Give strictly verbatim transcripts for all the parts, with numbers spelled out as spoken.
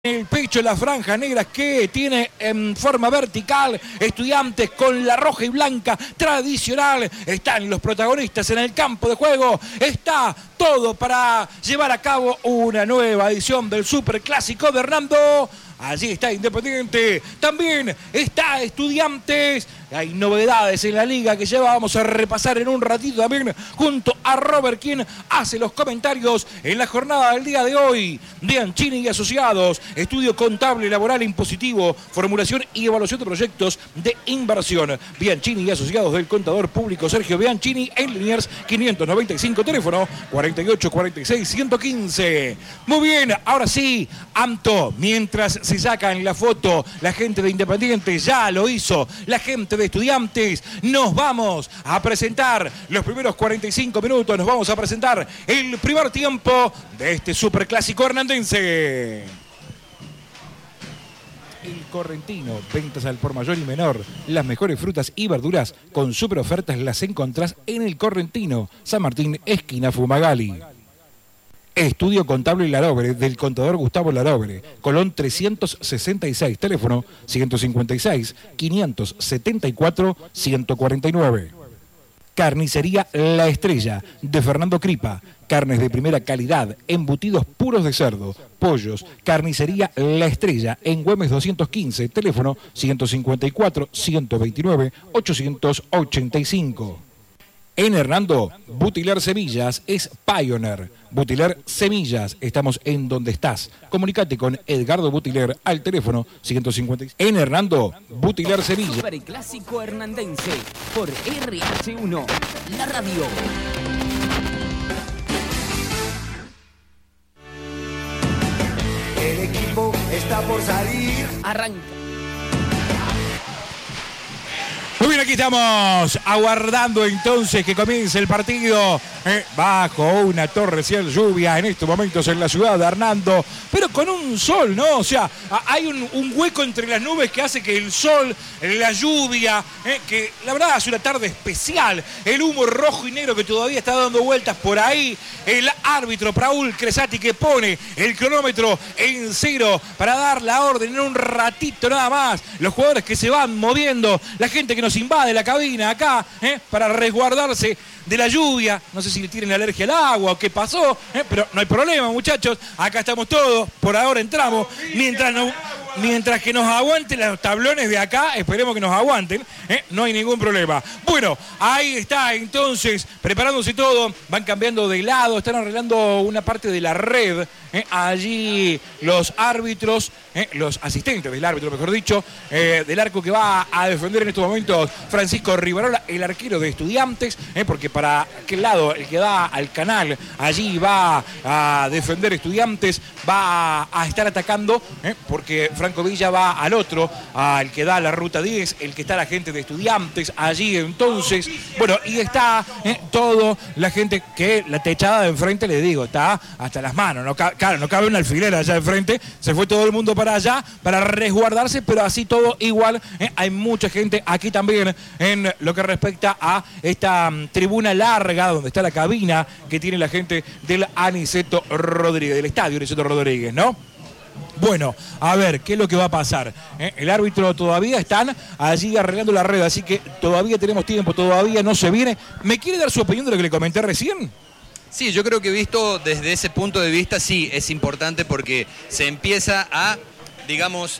El pecho, la franja negra que tiene en forma vertical Estudiantes con la roja y blanca tradicional. Están los protagonistas en el campo de juego. Está todo para llevar a cabo una nueva edición del Superclásico de Hernando. Allí está Independiente, también está Estudiantes. Hay novedades en la liga que ya vamos a repasar en un ratito también junto a Robert, quien hace los comentarios en la jornada del día de hoy. Bianchini y Asociados, estudio contable, laboral, impositivo, formulación y evaluación de proyectos de inversión. Bianchini y Asociados del Contador Público Sergio Bianchini en Liniers quinientos noventa y cinco, teléfono cuarenta y ocho cuarenta y seis ciento quince. Muy bien, ahora sí, Amto, mientras se sacan la foto, la gente de Independiente ya lo hizo, la gente de Estudiantes, nos vamos a presentar los primeros cuarenta y cinco minutos, nos vamos a presentar el primer tiempo de este Superclásico hernandense. El Correntino, ventas al por mayor y menor. Las mejores frutas y verduras con super ofertas las encontrás en El Correntino, San Martín, esquina Fumagalli. Estudio Contable Larobre del contador Gustavo Larobre, Colón trescientos sesenta y seis, teléfono ciento cincuenta y seis, quinientos setenta y cuatro, ciento cuarenta y nueve. Carnicería La Estrella de Fernando Cripa, carnes de primera calidad, embutidos puros de cerdo, pollos. Carnicería La Estrella en Güemes doscientos quince, teléfono ciento cincuenta y cuatro, ciento veintinueve, ochocientos ochenta y cinco. En Hernando, Butiler Semillas es Pioneer. Butiler Semillas, estamos en donde estás. Comunicate con Edgardo Butiler al teléfono ciento cincuenta y seis. En Hernando, Butiler Semillas. Superclásico hernandense por R H uno, la radio. El equipo está por salir. Arranca. Muy bien, aquí estamos aguardando entonces que comience el partido eh, bajo una torrencial lluvia en estos momentos en la ciudad de Hernando, pero con un sol, ¿no? O sea, hay un, un hueco entre las nubes que hace que el sol, la lluvia, eh, que la verdad hace una tarde especial, el humo rojo y negro que todavía está dando vueltas por ahí, el árbitro Raúl Cresati que pone el cronómetro en cero para dar la orden en un ratito nada más, los jugadores que se van moviendo, la gente que nos invade la cabina acá eh, para resguardarse de la lluvia. No sé si le tienen alergia al agua o qué pasó, eh, pero no hay problema, muchachos. Acá estamos todos, por ahora entramos. Mientras, no, mientras que nos aguanten los tablones de acá, esperemos que nos aguanten, eh, no hay ningún problema. Bueno, ahí está entonces, preparándose todo, van cambiando de lado, están arreglando una parte de la red. Eh, allí los árbitros, eh, los asistentes del árbitro, mejor dicho, eh, del arco que va a defender en estos momentos Francisco Rivarola, el arquero de Estudiantes, eh, porque para aquel lado, el que da al canal, allí va a defender Estudiantes, va a, a estar atacando, eh, porque Franco Villa va al otro, al que da la ruta diez, el que está la gente de Estudiantes, allí entonces, bueno, y está eh, todo la gente que la techada de enfrente, le digo, está hasta las manos, ¿no? Claro, no cabe una alfilera allá de frente, se fue todo el mundo para allá para resguardarse, pero así todo igual, eh, hay mucha gente aquí también en lo que respecta a esta um, tribuna larga donde está la cabina que tiene la gente del Aniceto Rodríguez, del estadio Aniceto Rodríguez, ¿no? Bueno, a ver, ¿qué es lo que va a pasar? ¿Eh? El árbitro todavía están allí arreglando la red, así que todavía tenemos tiempo, todavía no se viene. ¿Me quiere dar su opinión de lo que le comenté recién? Sí, yo creo que visto desde ese punto de vista, sí, es importante porque se empieza a, digamos,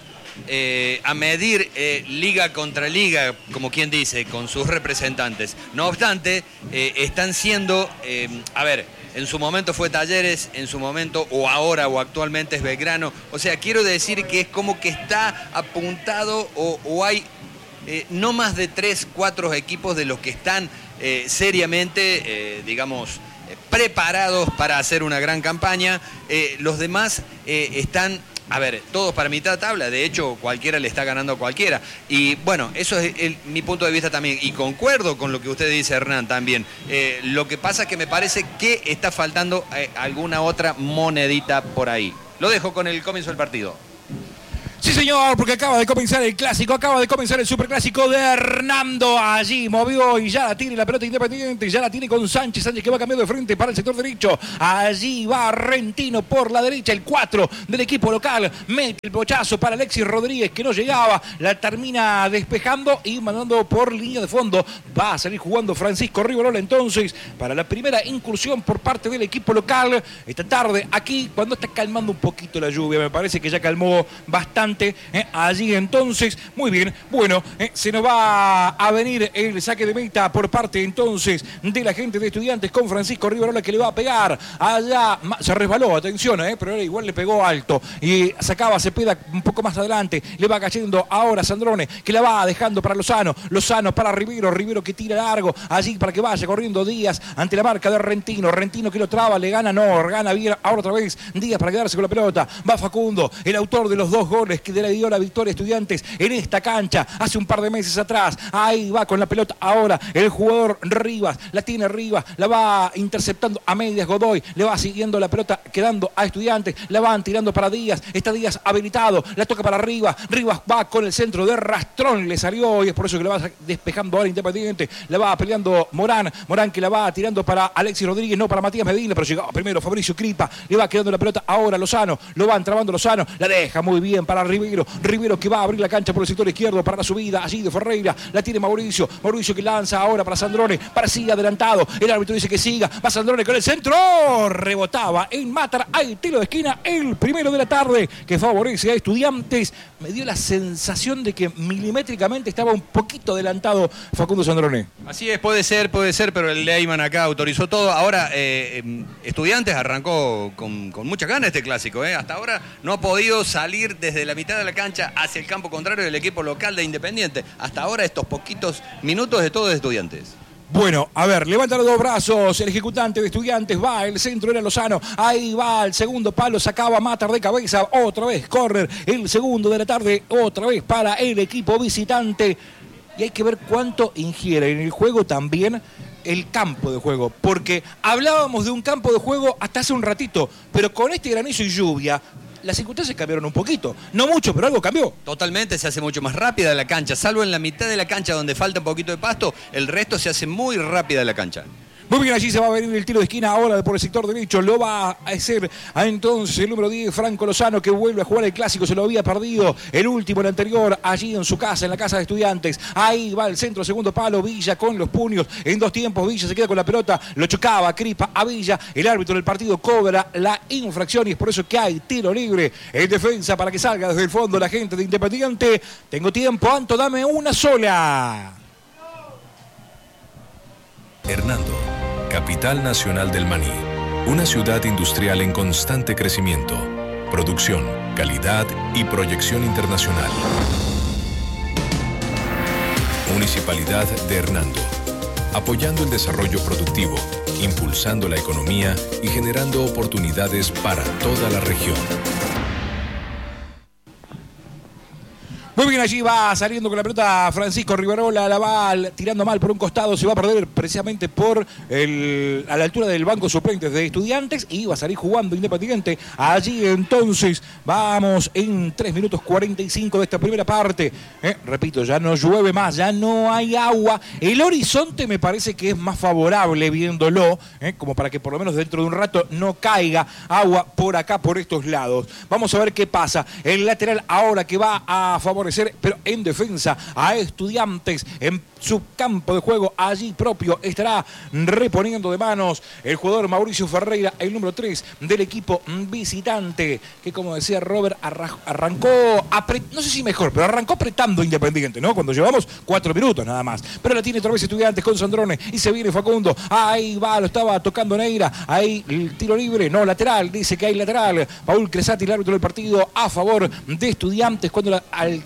eh, a medir eh, liga contra liga, como quien dice, con sus representantes. No obstante, eh, están siendo, eh, a ver, en su momento fue Talleres, en su momento, o ahora, o actualmente es Belgrano. O sea, quiero decir que es como que está apuntado o, o hay eh, no más de tres, cuatro equipos de los que están eh, seriamente, eh, digamos, preparados para hacer una gran campaña. Eh, los demás eh, están, a ver, todos para mitad de tabla, de hecho cualquiera le está ganando a cualquiera. Y bueno, eso es el, mi punto de vista también, y concuerdo con lo que usted dice, Hernán, también. Eh, lo que pasa es que me parece que está faltando eh, alguna otra monedita por ahí. Lo dejo con el comienzo del partido. Sí, Sí, señor, porque acaba de comenzar el clásico, acaba de comenzar el superclásico de Hernando. Allí movió y ya la tiene la pelota Independiente, ya la tiene con Sánchez. Sánchez que va cambiando de frente para el sector derecho. Allí va Rentino por la derecha, el cuatro del equipo local. Mete el bochazo para Alexis Rodríguez que no llegaba. La termina despejando y mandando por línea de fondo. Va a salir jugando Francisco Rivarola entonces para la primera incursión por parte del equipo local. Esta tarde aquí cuando está calmando un poquito la lluvia. Me parece que ya calmó bastante. Eh, allí entonces, muy bien, bueno, eh, se nos va a venir el saque de meta por parte entonces de la gente de Estudiantes con Francisco Rivarola que le va a pegar allá, se resbaló, atención, eh, pero igual le pegó alto y sacaba Cepeda un poco más adelante, le va cayendo ahora Sandrone que la va dejando para Lozano, Lozano para Rivero, Rivero que tira largo, allí para que vaya corriendo Díaz ante la marca de Rentino, Rentino que lo traba, le gana, no, gana bien, ahora otra vez Díaz para quedarse con la pelota, va Facundo, el autor de los dos goles que le dio la victoria a Estudiantes en esta cancha hace un par de meses atrás. Ahí va con la pelota ahora el jugador Rivas, la tiene Rivas, la va interceptando a medias Godoy, le va siguiendo la pelota quedando a Estudiantes, la van tirando para Díaz, está Díaz habilitado, la toca para Rivas, Rivas va con el centro de Rastrón, le salió y es por eso que la va despejando ahora Independiente, la va peleando Morán, Morán que la va tirando para Alexis Rodríguez, no para Matías Medina, pero llegaba primero Fabricio Cripa, le va quedando la pelota ahora Lozano, lo va entrabando Lozano, la deja muy bien para Rivero, Rivero que va a abrir la cancha por el sector izquierdo para la subida allí de Ferreira, la tiene Mauricio, Mauricio que lanza ahora para Sandrone, para sigue adelantado, el árbitro dice que siga, va Sandrone con el centro, rebotaba en Matar, hay tiro de esquina, el primero de la tarde que favorece a Estudiantes, me dio la sensación de que milimétricamente estaba un poquito adelantado Facundo Sandrone. Así es, puede ser, puede ser, pero el Leyman acá autorizó todo, ahora eh, Estudiantes arrancó con, con muchas ganas este clásico, eh. hasta ahora no ha podido salir desde la mitad de la cancha hacia el campo contrario del equipo local de Independiente. Hasta ahora estos poquitos minutos de todos de Estudiantes. Bueno, a ver, levanta los dos brazos, el ejecutante de Estudiantes va, el centro era Lozano, ahí va el segundo palo, sacaba Matar de cabeza, otra vez correr, el segundo de la tarde, otra vez para el equipo visitante. Y hay que ver cuánto ingiere en el juego también el campo de juego, porque hablábamos de un campo de juego hasta hace un ratito, pero con este granizo y lluvia, las circunstancias cambiaron un poquito. No mucho, pero algo cambió. Totalmente, se hace mucho más rápida la cancha. Salvo en la mitad de la cancha donde falta un poquito de pasto, el resto se hace muy rápida la cancha. Muy bien, allí se va a venir el tiro de esquina ahora por el sector derecho. Lo va a hacer a entonces el número diez, Franco Lozano, que vuelve a jugar el clásico. Se lo había perdido el último, el anterior, allí en su casa, en la casa de Estudiantes. Ahí va el centro, segundo palo, Villa con los puños. En dos tiempos, Villa se queda con la pelota. Lo chocaba, Cripa a Villa. El árbitro del partido cobra la infracción y es por eso que hay tiro libre en defensa para que salga desde el fondo la gente de Independiente. Tengo tiempo, Anto, dame una sola. Hernando, capital nacional del maní. Una ciudad industrial en constante crecimiento. Producción, calidad y proyección internacional. Municipalidad de Hernando. Apoyando el desarrollo productivo, impulsando la economía y generando oportunidades para toda la región. Muy bien, allí va saliendo con la pelota Francisco Rivarola, la va tirando mal por un costado, se va a perder precisamente por el, a la altura del banco suplentes de Estudiantes y va a salir jugando Independiente. Allí entonces vamos en tres minutos cuarenta y cinco de esta primera parte. Eh, repito, ya no llueve más, ya no hay agua. El horizonte me parece que es más favorable viéndolo, eh, como para que por lo menos dentro de un rato no caiga agua por acá, por estos lados. Vamos a ver qué pasa. El lateral ahora que va a favorecer, pero en defensa a Estudiantes en su campo de juego, allí propio estará reponiendo de manos el jugador Mauricio Ferreira, el número tres del equipo visitante, que como decía Robert, arrancó, no sé si mejor, pero arrancó apretando Independiente, ¿no? Cuando llevamos cuatro minutos nada más, pero la tiene otra vez Estudiantes con Sandrone y se viene Facundo, ahí va, lo estaba tocando Neira, ahí el tiro libre, no, lateral, dice que hay lateral, Paul Cresati, el árbitro del partido, a favor de Estudiantes cuando la alcanza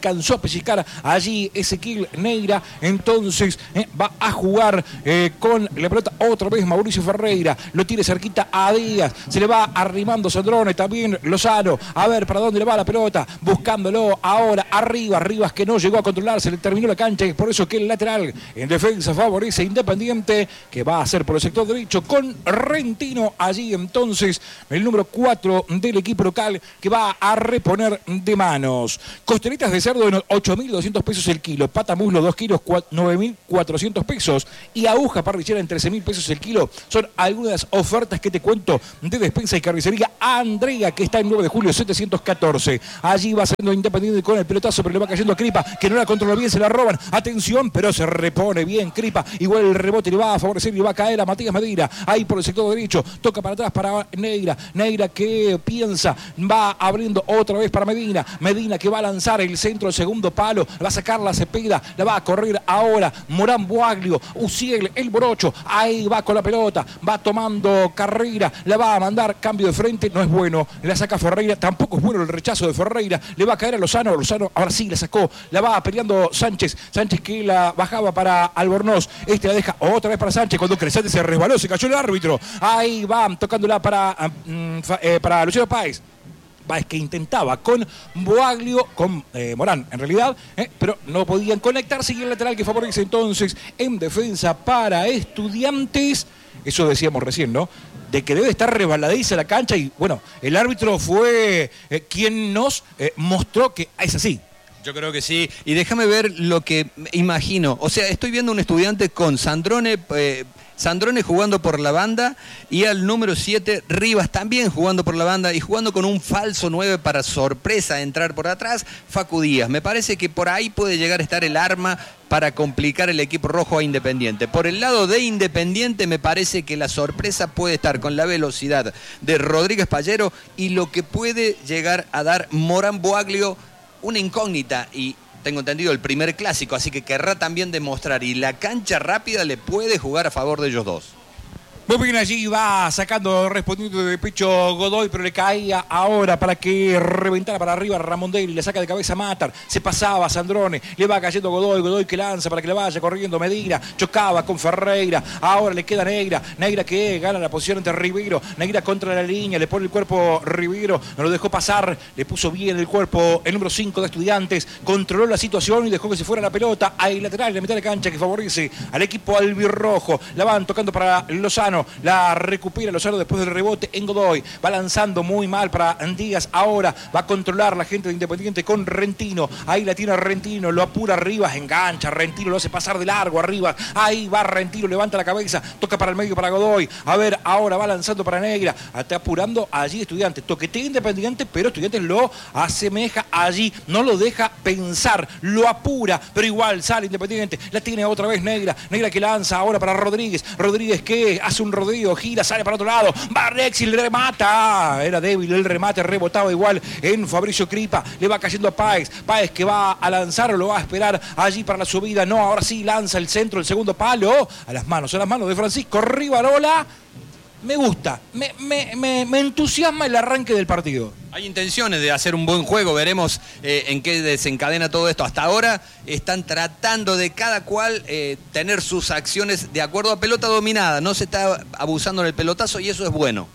alcanzó a pellizcar allí Ezequiel Neira. Entonces eh, va a jugar eh, con la pelota otra vez Mauricio Ferreira. Lo tiene cerquita a Díaz. Se le va arrimando Sandrone, también Lozano. A ver para dónde le va la pelota. Buscándolo ahora arriba. Rivas que no llegó a controlar. Se le terminó la cancha. Y es por eso que el lateral en defensa favorece Independiente, que va a hacer por el sector derecho con Rentino. Allí entonces el número cuatro del equipo local, que va a reponer de manos. Costelitas de cerdo en ocho mil doscientos pesos el kilo. Pata muslo dos kilos, nueve mil cuatrocientos pesos. Y aguja parrillera en trece mil pesos el kilo. Son algunas de las ofertas que te cuento de Despensa y Carnicería Andrea, que está en nueve de julio setecientos catorce. Allí va siendo Independiente con el pelotazo, pero le va cayendo a Cripa, que no la controla bien, se la roban. Atención, pero se repone bien Cripa. Igual el rebote le va a favorecer y va a caer a Matías Medina. Ahí por el sector derecho. Toca para atrás para Neira. Neira que piensa, va abriendo otra vez para Medina. Medina que va a lanzar el centro, el segundo palo. Va a sacar la Cepeda. La va a correr ahora Morán Boaglio. Uciel, el Borocho. Ahí va con la pelota. Va tomando carrera. La va a mandar cambio de frente. No es bueno. La saca Ferreira. Tampoco es bueno el rechazo de Ferreira. Le va a caer a Lozano. Lozano ahora sí la sacó. La va peleando Sánchez. Sánchez que la bajaba para Albornoz. Este la deja otra vez para Sánchez. Cuando Crescente se resbaló, se cayó el árbitro. Ahí va tocándola para, um, eh, para Luciano Páez. Páez que intentaba con Boaglio, con eh, Morán en realidad, eh, pero no podían conectarse, y el lateral que favorece entonces en defensa para Estudiantes. Eso decíamos recién, ¿no? De que debe estar resbaladiza la cancha, y bueno, el árbitro fue eh, quien nos eh, mostró que es así. Yo creo que sí, y déjame ver lo que imagino. O sea, estoy viendo un Estudiante con Sandrone, eh, Sandrone jugando por la banda, y al número siete, Rivas también jugando por la banda y jugando con un falso nueve para sorpresa entrar por atrás, Facu Díaz. Me parece que por ahí puede llegar a estar el arma para complicar el equipo rojo a Independiente. Por el lado de Independiente me parece que la sorpresa puede estar con la velocidad de Rodríguez Pallero y lo que puede llegar a dar Morán Boaglio, una incógnita, y tengo entendido el primer clásico, así que querrá también demostrar, y la cancha rápida le puede jugar a favor de ellos dos. Muy bien, allí va sacando, respondiendo de pecho Godoy, pero le caía ahora para que reventara para arriba Ramón Deli, le saca de cabeza Matar, se pasaba Sandrone, le va cayendo Godoy, Godoy que lanza para que le vaya corriendo Medina, chocaba con Ferreira, ahora le queda Neira, Neira que gana la posición ante Rivero, Neira contra la línea, le pone el cuerpo Rivero, no lo dejó pasar, le puso bien el cuerpo el número cinco de Estudiantes, controló la situación y dejó que se fuera la pelota, ahí lateral, en la mitad de la cancha, que favorece al equipo albirrojo, la van tocando para Lozano, la recupera Lozano después del rebote en Godoy, va lanzando muy mal para Díaz, ahora va a controlar la gente de Independiente con Rentino, ahí la tiene Rentino, lo apura Rivas, engancha Rentino, lo hace pasar de largo arriba, ahí va Rentino, levanta la cabeza, toca para el medio para Godoy, a ver, ahora va lanzando para Negra, está apurando allí Estudiantes, toquetea Independiente, pero Estudiantes lo asemeja allí, no lo deja pensar, lo apura, pero igual sale Independiente, la tiene otra vez Negra, Negra que lanza ahora para Rodríguez, Rodríguez que hace un rodeo, gira, sale para otro lado, va Rexil, remata, era débil el remate, rebotaba igual en Fabricio Cripa, le va cayendo a Páez, Páez que va a lanzar o lo va a esperar allí para la subida, no, ahora sí lanza el centro, el segundo palo, a las manos, a las manos de Francisco Rivarola. Me gusta, me, me, me, me entusiasma el arranque del partido. Hay intenciones de hacer un buen juego, veremos eh, en qué desencadena todo esto. Hasta ahora están tratando de cada cual eh, tener sus acciones de acuerdo a pelota dominada, no se está abusando en el pelotazo y eso es bueno.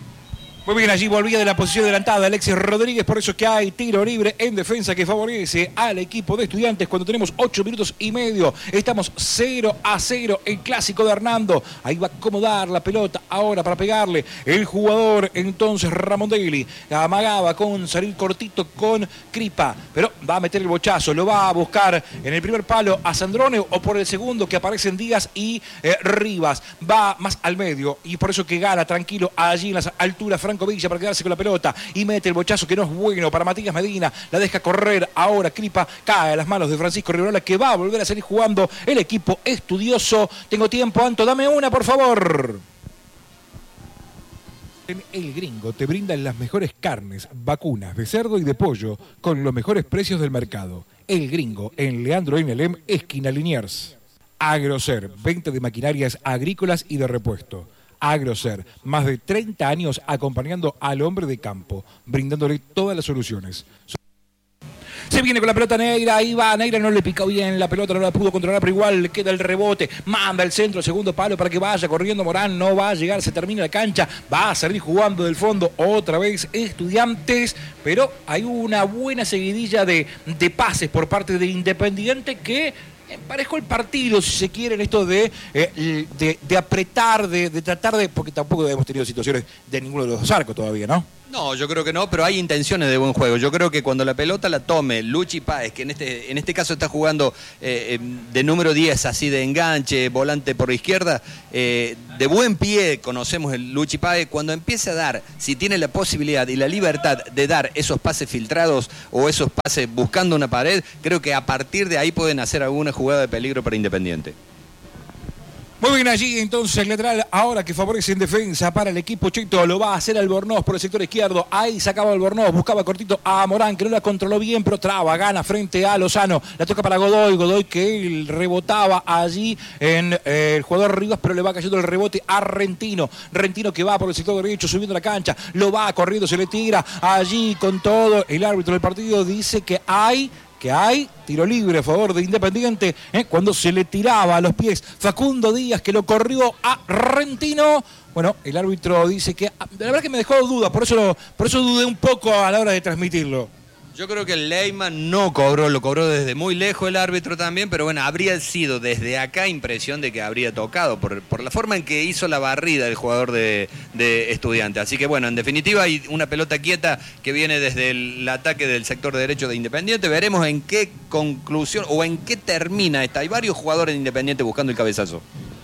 Muy bien, allí volvía de la posición adelantada Alexis Rodríguez, por eso que hay tiro libre en defensa que favorece al equipo de Estudiantes cuando tenemos ocho minutos y medio. Estamos cero a cero, el clásico de Hernando. Ahí va a acomodar la pelota ahora para pegarle el jugador entonces Ramón Deli. Amagaba con salir cortito con Cripa, pero va a meter el bochazo, lo va a buscar en el primer palo a Sandrone o por el segundo que aparecen Díaz y eh, Rivas. Va más al medio y por eso que gana tranquilo allí en las alturas Franco Villa para quedarse con la pelota y mete el bochazo que no es bueno para Matías Medina, la deja correr ahora Cripa, cae a las manos de Francisco Rivarola que va a volver a salir jugando el equipo estudioso. Tengo tiempo, Anto, dame una por favor. En El Gringo te brindan las mejores carnes, vacunas de cerdo y de pollo con los mejores precios del mercado. El Gringo en Leandro N L M, esquina Liniers. Agrocer, venta de maquinarias agrícolas y de repuesto. Agrocer, más de treinta años acompañando al hombre de campo, brindándole todas las soluciones. Se Se viene con la pelota Neira, ahí va, Neira no le picó bien la pelota, no la pudo controlar, pero igual le queda el rebote, manda el centro, segundo palo para que vaya corriendo Morán, no va a llegar, se termina la cancha, va a salir jugando del fondo otra vez Estudiantes, pero hay una buena seguidilla de, de pases por parte de Independiente que emparejó el partido, si se quiere, en esto de, eh, de, de apretar, de, de tratar de, porque tampoco hemos tenido situaciones de ninguno de los dos arcos todavía, ¿no? No, yo creo que no, pero hay intenciones de buen juego. Yo creo que cuando la pelota la tome Luchi Páez, que en este, en este caso está jugando eh, de número diez, así de enganche, volante por izquierda, eh, de buen pie conocemos el Luchi Páez, cuando empiece a dar, si tiene la posibilidad y la libertad de dar esos pases filtrados o esos pases buscando una pared, creo que a partir de ahí pueden hacer alguna jugada de peligro para Independiente. Muy bien allí, entonces el lateral ahora que favorece en defensa para el equipo Cheto, lo va a hacer Albornoz por el sector izquierdo, ahí sacaba Albornoz, buscaba cortito a Morán, que no la controló bien, pero traba, gana frente a Lozano, la toca para Godoy, Godoy que rebotaba allí en eh, el jugador Rivas, pero le va cayendo el rebote a Rentino, Rentino que va por el sector derecho, subiendo la cancha, lo va corriendo, se le tira allí con todo, el árbitro del partido dice que hay... que hay tiro libre a favor de Independiente, ¿eh? Cuando se le tiraba a los pies Facundo Díaz, que lo corrió a Rentino. Bueno, el árbitro dice que, la verdad que me dejó dudas, por eso, por eso dudé un poco a la hora de transmitirlo. Yo creo que el Leyman no cobró, lo cobró desde muy lejos el árbitro también, pero bueno, habría sido desde acá impresión de que habría tocado por, por la forma en que hizo la barrida el jugador de, de Estudiante. Así que bueno, en definitiva hay una pelota quieta que viene desde el ataque del sector derecho de Independiente. Veremos en qué conclusión o en qué termina esta. Hay varios jugadores de Independiente buscando el cabezazo.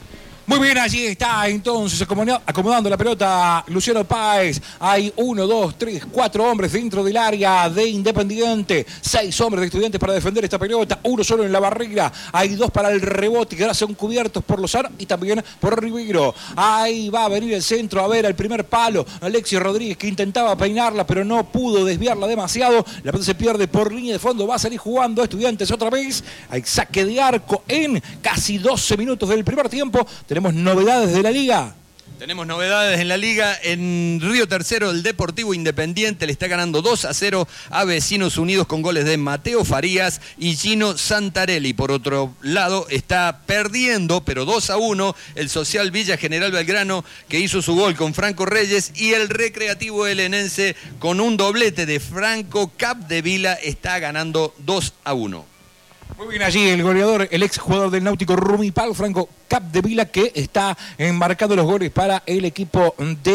Muy bien, allí está entonces acomodando la pelota Luciano Páez. Hay uno, dos, tres, cuatro hombres dentro del área de Independiente. Seis hombres de Estudiantes para defender esta pelota. Uno solo en la barrera. Hay dos para el rebote que ahora son cubiertos por Lozano y también por Ribeiro. Ahí va a venir el centro. A ver, el primer palo. Alexis Rodríguez que intentaba peinarla pero no pudo desviarla demasiado. La pelota se pierde por línea de fondo. Va a salir jugando Estudiantes otra vez. Hay saque de arco en casi doce minutos del primer tiempo. ¿Tenemos novedades de la liga? Tenemos novedades en la liga. En Río Tercero, el Deportivo Independiente le está ganando dos a cero a Vecinos Unidos con goles de Mateo Farías y Gino Santarelli. Por otro lado, está perdiendo, pero dos a uno, el Social Villa General Belgrano, que hizo su gol con Franco Reyes, y el Recreativo Helenense con un doblete de Franco Capdevila está ganando dos a uno. Muy bien allí el goleador, el ex jugador del Náutico Rumipal, Franco Capdevila, que está embarcando los goles para el equipo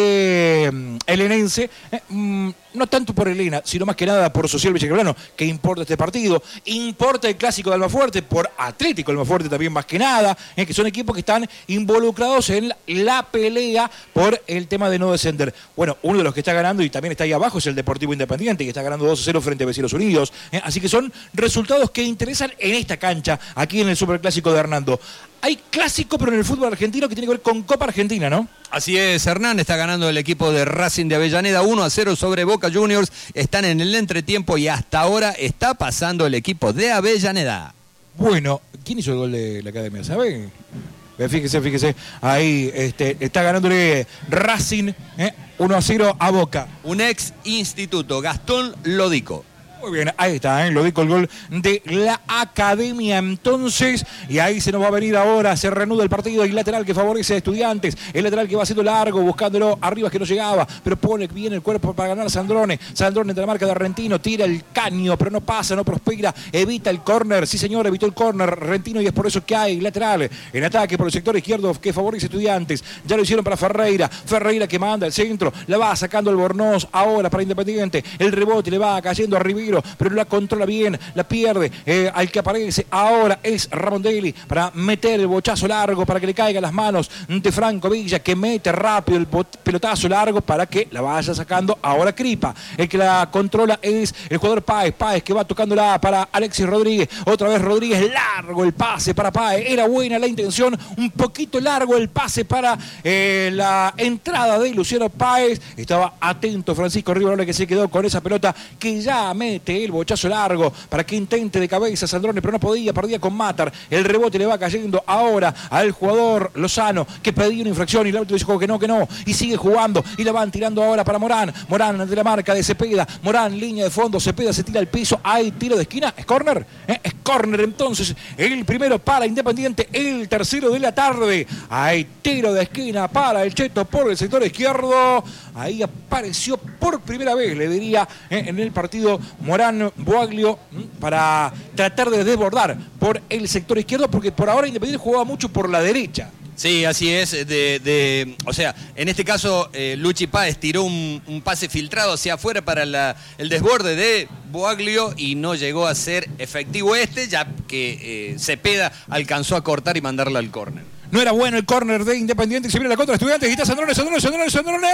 de um, Helenense. Eh, um, no tanto por Helena, sino más que nada por Social Villagrano, que importa este partido. Importa el clásico de Almafuerte, por Atlético Almafuerte también más que nada, eh, que son equipos que están involucrados en la, la pelea por el tema de no descender. Bueno, uno de los que está ganando y también está ahí abajo es el Deportivo Independiente, que está ganando dos a cero frente a Vecinos Unidos. Eh, así que son resultados que interesan en esta cancha, aquí en el Superclásico de Hernando. Hay clásico, pero en el fútbol argentino, que tiene que ver con Copa Argentina, ¿no? Así es, Hernán, está ganando el equipo de Racing de Avellaneda uno a cero sobre Boca Juniors. Están en el entretiempo y hasta ahora está pasando el equipo de Avellaneda. Bueno, ¿quién hizo el gol de la academia? ¿Sabe? Fíjese, fíjese, ahí este, está ganándole Racing eh, uno a cero a Boca. Un ex instituto, Gastón Lodico. Muy bien, ahí está, ¿eh? Lo dijo el gol de la academia entonces. Y ahí se nos va a venir ahora, se reanuda el partido. Y lateral que favorece a Estudiantes. El lateral que va haciendo largo, buscándolo arriba que no llegaba. Pero pone bien el cuerpo para ganar Sandrone. Sandrone entre la marca de Rentino, tira el caño, pero no pasa, no prospera. Evita el córner, sí señor, evitó el córner Rentino y es por eso que hay lateral en ataque por el sector izquierdo que favorece a Estudiantes. Ya lo hicieron para Ferreira. Ferreira que manda el centro, la va sacando el Bornoz ahora para Independiente. El rebote le va cayendo a Ribeiro, pero no la controla bien, la pierde. Eh, al que aparece ahora es Ramondelli para meter el bochazo largo para que le caiga a las manos de Franco Villa, que mete rápido el pelotazo largo para que la vaya sacando ahora Cripa. El que la controla es el jugador Páez, Páez que va tocándola para Alexis Rodríguez, otra vez Rodríguez, largo el pase para Páez, era buena la intención, un poquito largo el pase para eh, la entrada de Luciano Páez. Estaba atento Francisco Rivarola, que se quedó con esa pelota que ya mete mete el bochazo largo para que intente de cabeza Sandrone, pero no podía, perdía con Matar. El rebote le va cayendo ahora al jugador Lozano, que pedía una infracción y el árbitro dijo que no, que no, y sigue jugando, y la van tirando ahora para Morán. Morán de la marca de Cepeda, Morán, línea de fondo, Cepeda se tira al piso, hay tiro de esquina, es córner, ¿eh? Es córner entonces, el primero para Independiente, el tercero de la tarde, hay tiro de esquina para el Cheto por el sector izquierdo, ahí apareció por primera vez, le diría, ¿eh? en el partido Morán Boaglio, ¿m? para tratar de desbordar por el sector izquierdo, porque por ahora Independiente jugaba mucho por la derecha. Sí, así es. De, de, o sea, en este caso, eh, Luchi Páez tiró un, un pase filtrado hacia afuera para la, el desborde de Boaglio y no llegó a ser efectivo este, ya que eh, Cepeda alcanzó a cortar y mandarla al córner. No era bueno el córner de Independiente, se viene la contra de Estudiantes, y está Sandrone, Sandrone, Sandrone, Sandrone.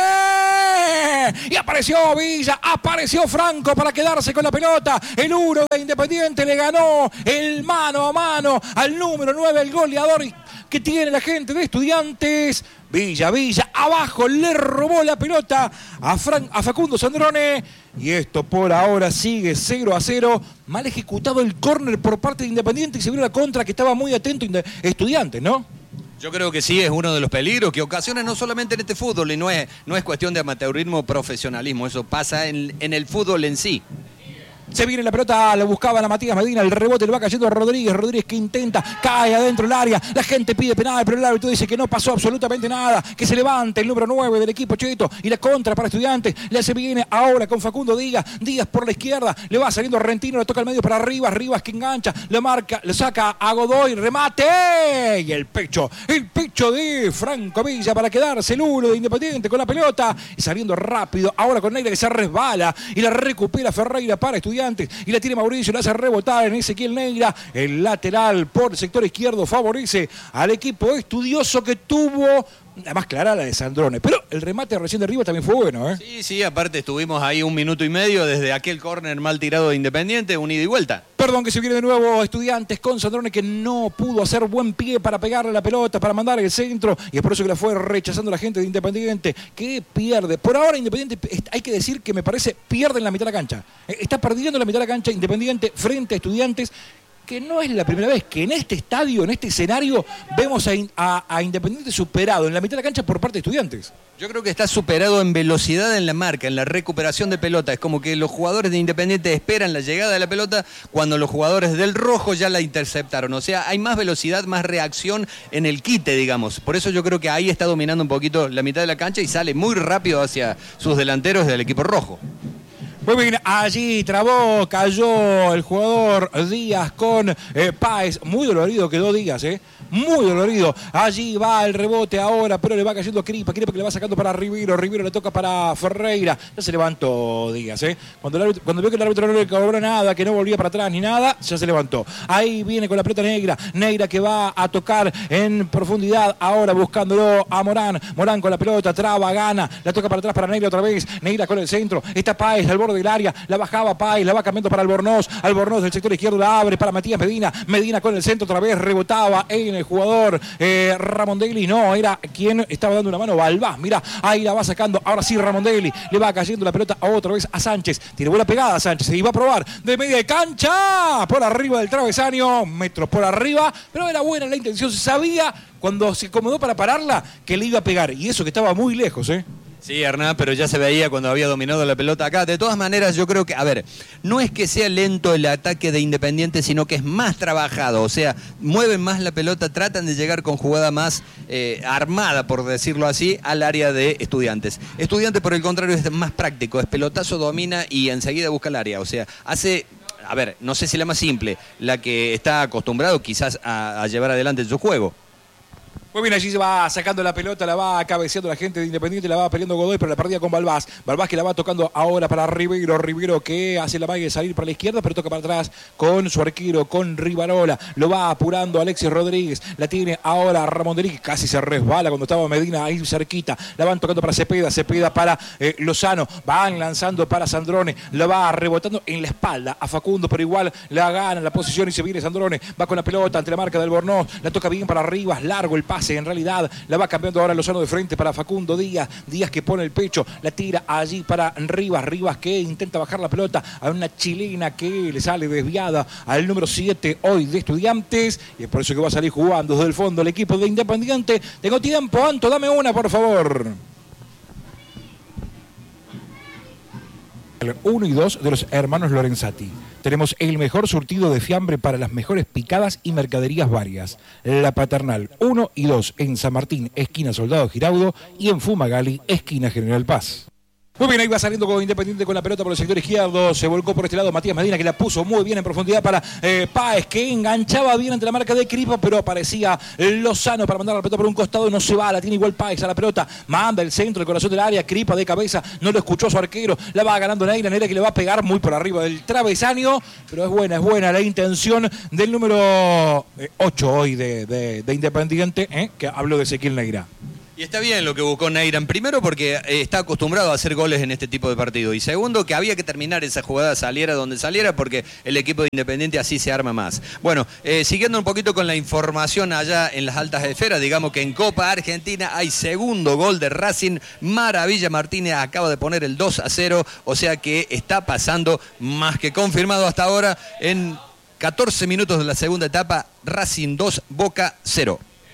Y apareció Villa, apareció Franco para quedarse con la pelota. El uno de Independiente le ganó el mano a mano al número nueve, el goleador que tiene la gente de Estudiantes. Villa, Villa, abajo, le robó la pelota a, Fran, a Facundo Sandrone. Y esto por ahora sigue cero a cero. Mal ejecutado el córner por parte de Independiente y se vio la contra, que estaba muy atento Estudiantes, ¿no? Yo creo que sí, es uno de los peligros que ocasiona no solamente en este fútbol, y no es, no es cuestión de amateurismo o profesionalismo, eso pasa en, en el fútbol en sí. Se viene la pelota, lo buscaba la Matías Medina, el rebote le va cayendo a Rodríguez, Rodríguez que intenta, cae adentro del área, la gente pide penal, pero el árbitro dice que no pasó absolutamente nada, que se levante el número nueve del equipo Cheto, y la contra para Estudiantes, le hace viene ahora con Facundo Díaz, Díaz por la izquierda, le va saliendo Rentino, le toca al medio para Rivas, Rivas que engancha, lo marca, lo saca a Godoy, remate, y el pecho, el pecho de Franco Villa para quedarse el uno de Independiente con la pelota, y saliendo rápido, ahora con Neira que se resbala, y la recupera Ferreira para Estudiantes, y la tiene Mauricio, la hace rebotar en Ezequiel Neira, el lateral por el sector izquierdo favorece al equipo estudioso que tuvo la más clara la de Sandrone, pero el remate recién de arriba también fue bueno, ¿eh? Sí, sí, aparte estuvimos ahí un minuto y medio desde aquel córner mal tirado de Independiente, un ida y vuelta. Perdón, que se viene de nuevo Estudiantes con Sandrone, que no pudo hacer buen pie para pegarle la pelota, para mandar el centro, y es por eso que la fue rechazando la gente de Independiente, que pierde. Por ahora Independiente, hay que decir que me parece, pierde en la mitad de la cancha. Está perdiendo en la mitad de la cancha Independiente frente a Estudiantes, que no es la primera vez que en este estadio, en este escenario, vemos a, a, a Independiente superado en la mitad de la cancha por parte de Estudiantes. Yo creo que está superado en velocidad en la marca, en la recuperación de pelota. Es como que los jugadores de Independiente esperan la llegada de la pelota cuando los jugadores del rojo ya la interceptaron. O sea, hay más velocidad, más reacción en el quite, digamos. Por eso yo creo que ahí está dominando un poquito la mitad de la cancha y sale muy rápido hacia sus delanteros del equipo rojo. Muy bien, allí trabó, cayó el jugador Díaz con eh, Páez. Muy dolorido quedó Díaz, ¿eh? Muy dolorido. Allí va el rebote ahora, pero le va cayendo Cripa. Cripa que le va sacando para Rivero. Rivero le toca para Ferreira. Ya se levantó Díaz, ¿eh? Cuando, el árbitro, cuando vio que el árbitro no le cobró nada, que no volvía para atrás ni nada, ya se levantó. Ahí viene con la pelota Negra. Negra que va a tocar en profundidad. Ahora buscándolo a Morán. Morán con la pelota, traba, gana. La toca para atrás para Negra otra vez. Negra con el centro. Está Páez al borde del área, la bajaba Páez, la va cambiando para Albornoz, Albornoz del sector izquierdo la abre para Matías Medina, Medina con el centro otra vez, rebotaba en el jugador eh, Ramondelli, no, era quien estaba dando una mano, Balbás, mira, ahí la va sacando, ahora sí Ramondelli, le va cayendo la pelota otra vez a Sánchez, tiene buena pegada a Sánchez, y va a probar de media de cancha, por arriba del travesaño, metros por arriba, pero era buena la intención, se sabía cuando se acomodó para pararla que le iba a pegar, y eso que estaba muy lejos, ¿eh? Sí, Hernán, pero ya se veía cuando había dominado la pelota acá. De todas maneras, yo creo que, a ver, no es que sea lento el ataque de Independiente, sino que es más trabajado. O sea, mueven más la pelota, tratan de llegar con jugada más eh, armada, por decirlo así, al área de Estudiantes. Estudiantes, por el contrario, es más práctico. Es pelotazo, domina y enseguida busca el área. O sea, hace... A ver, no sé si la más simple, la que está acostumbrado quizás a, a llevar adelante su juego. Muy bien, allí se va sacando la pelota, la va cabeceando la gente de Independiente, la va peleando Godoy, pero la perdía con Balbás. Balbás que la va tocando ahora para Rivero, Rivero que hace la magia de salir para la izquierda, pero toca para atrás con su arquero, con Rivarola. Lo va apurando Alexis Rodríguez, la tiene ahora Ramondelli, que casi se resbala cuando estaba Medina ahí cerquita. La van tocando para Cepeda, Cepeda para eh, Lozano, van lanzando para Sandrone, la va rebotando en la espalda a Facundo, pero igual la gana la posición y se viene Sandrone, va con la pelota ante la marca del Albornoz, la toca bien para Rivas, largo el pase parece en realidad. La va cambiando ahora Lozano de frente para Facundo Díaz. Díaz que pone el pecho, la tira allí para Rivas. Rivas que intenta bajar la pelota a una chilena que le sale desviada al número siete hoy de Estudiantes. Y es por eso que va a salir jugando desde el fondo el equipo de Independiente. Tengo tiempo, Anto, dame una, por favor. uno y dos de los hermanos Lorenzati. Tenemos el mejor surtido de fiambre para las mejores picadas y mercaderías varias. La Paternal uno y dos en San Martín, esquina Soldado Giraudo, y en Fumagalli, esquina General Paz. Muy bien, ahí va saliendo con Independiente con la pelota por el sector izquierdo. Se volcó por este lado Matías Medina, que la puso muy bien en profundidad para eh, Páez, que enganchaba bien ante la marca de Cripa, pero aparecía Lozano para mandar la pelota por un costado. No se va, la tiene igual Páez a la pelota. Manda el centro, el corazón del área. Cripa de cabeza, no lo escuchó su arquero. La va ganando Neira, Neira que le va a pegar muy por arriba del travesaño. Pero es buena, es buena la intención del número ocho hoy de, de, de Independiente, ¿eh? Que habló de Ezequiel Neira. Y está bien lo que buscó Neiran, primero porque eh, está acostumbrado a hacer goles en este tipo de partido, y segundo que había que terminar esa jugada saliera donde saliera, porque el equipo de Independiente así se arma más. Bueno, eh, siguiendo un poquito con la información allá en las altas esferas, digamos que en Copa Argentina hay segundo gol de Racing. Maravilla Martínez acaba de poner el dos a cero, o sea que está pasando más que confirmado hasta ahora. En catorce minutos de la segunda etapa, Racing dos, Boca cero.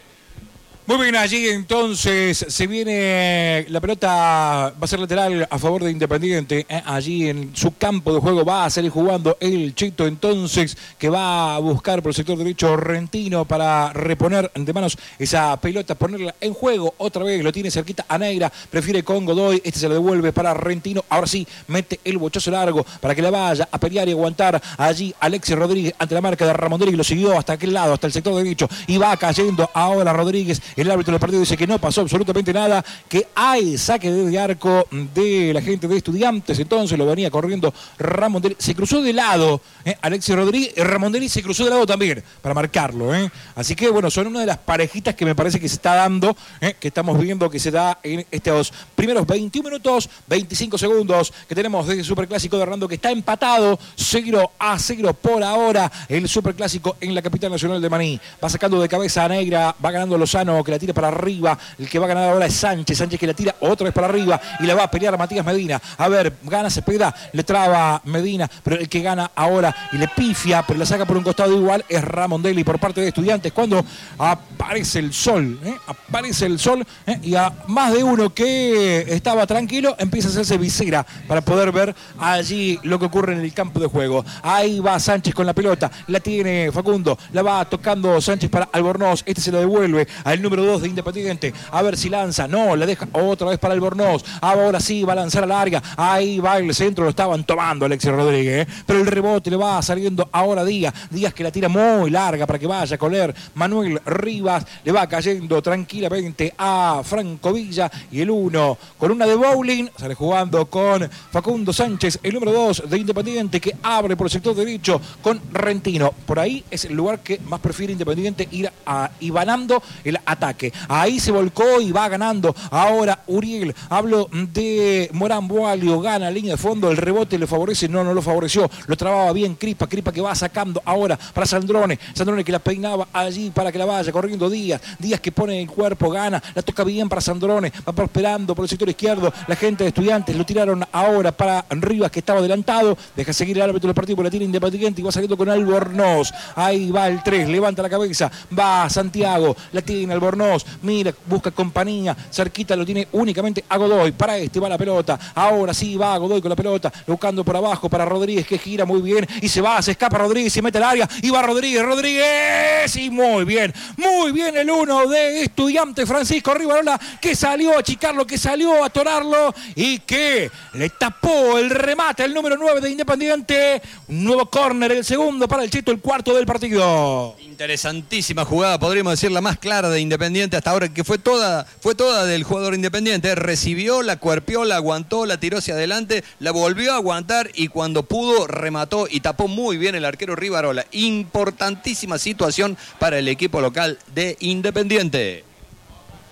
Muy bien, allí entonces se viene la pelota, va a ser lateral a favor de Independiente, eh, allí en su campo de juego va a salir jugando el Chito entonces, que va a buscar por el sector derecho Rentino para reponer de manos esa pelota, ponerla en juego otra vez, lo tiene cerquita a Neira, prefiere con Godoy, este se lo devuelve para Rentino, ahora sí, mete el bochazo largo para que la vaya a pelear y aguantar allí Alexis Rodríguez ante la marca de Ramondelli, que lo siguió hasta aquel lado, hasta el sector derecho, y va cayendo ahora Rodríguez. El árbitro del partido dice que no pasó absolutamente nada, que hay saque de arco de la gente de Estudiantes. Entonces lo venía corriendo Ramondelli. Se cruzó de lado eh, Alexis Rodríguez, y Ramondelli se cruzó de lado también para marcarlo. Eh. Así que bueno, son una de las parejitas que me parece que se está dando, eh, que estamos viendo que se da en estos primeros veintiún minutos, veinticinco segundos que tenemos desde el Superclásico de Hernando, que está empatado cero a cero por ahora. El Superclásico en la capital nacional de Maní. Va sacando de cabeza a Neira, va ganando Lozano, que la tira para arriba. El que va a ganar ahora es Sánchez. Sánchez que la tira otra vez para arriba y la va a pelear a Matías Medina. A ver, gana Cepeda, le traba Medina, pero el que gana ahora y le pifia, pero la saca por un costado igual, es Ramondelli por parte de Estudiantes. Cuando aparece el sol, ¿eh? aparece el sol ¿eh? y a más de uno que estaba tranquilo empieza a hacerse visera para poder ver allí lo que ocurre en el campo de juego. Ahí va Sánchez con la pelota, la tiene Facundo, la va tocando Sánchez para Albornoz, este se lo devuelve al número dos de Independiente, a ver si lanza, no, la deja otra vez para Albornoz, ahora sí va a lanzar a larga, ahí va el centro, lo estaban tomando Alexis Rodríguez, ¿eh? pero el rebote le va saliendo ahora Díaz, Díaz que la tira muy larga para que vaya a coler Manuel Rivas, le va cayendo tranquilamente a Franco Villa, y el uno con una de bowling, sale jugando con Facundo Sánchez, el número dos de Independiente, que abre por el sector derecho con Rentino. Por ahí es el lugar que más prefiere Independiente ir a ibanando el ataque. Ahí se volcó y va ganando ahora Uriel. Hablo de Morán Boalio, gana línea de fondo, el rebote le favorece, no, no lo favoreció, lo trababa bien Cripa, Cripa que va sacando ahora para Sandrone, Sandrone que la peinaba allí para que la vaya corriendo Díaz, Díaz que pone el cuerpo, gana, la toca bien para Sandrone, va prosperando por el sector izquierdo, la gente de Estudiantes lo tiraron ahora para Rivas que estaba adelantado, deja seguir el árbitro del partido, la tira Independiente y va saliendo con Albornoz, ahí va el tres, levanta la cabeza, va Santiago, la tiene Albornoz, mira, busca compañía, cerquita lo tiene únicamente a Godoy, para este va la pelota, ahora sí va Godoy con la pelota, buscando por abajo para Rodríguez que gira muy bien y se va, se escapa Rodríguez, se mete al área y va Rodríguez, Rodríguez y muy bien, muy bien el uno de Estudiantes, Francisco Rivarola, que salió a achicarlo, que salió a atorarlo y que le tapó el remate el número nueve de Independiente, un nuevo córner, el segundo para el Chito, el cuarto del partido. Interesantísima jugada, podríamos decir la más clara de Independiente hasta ahora, que fue toda, fue toda del jugador Independiente. Recibió, la cuerpeó, la aguantó, la tiró hacia adelante, la volvió a aguantar y cuando pudo remató y tapó muy bien el arquero Rivarola. Importantísima situación para el equipo local de Independiente.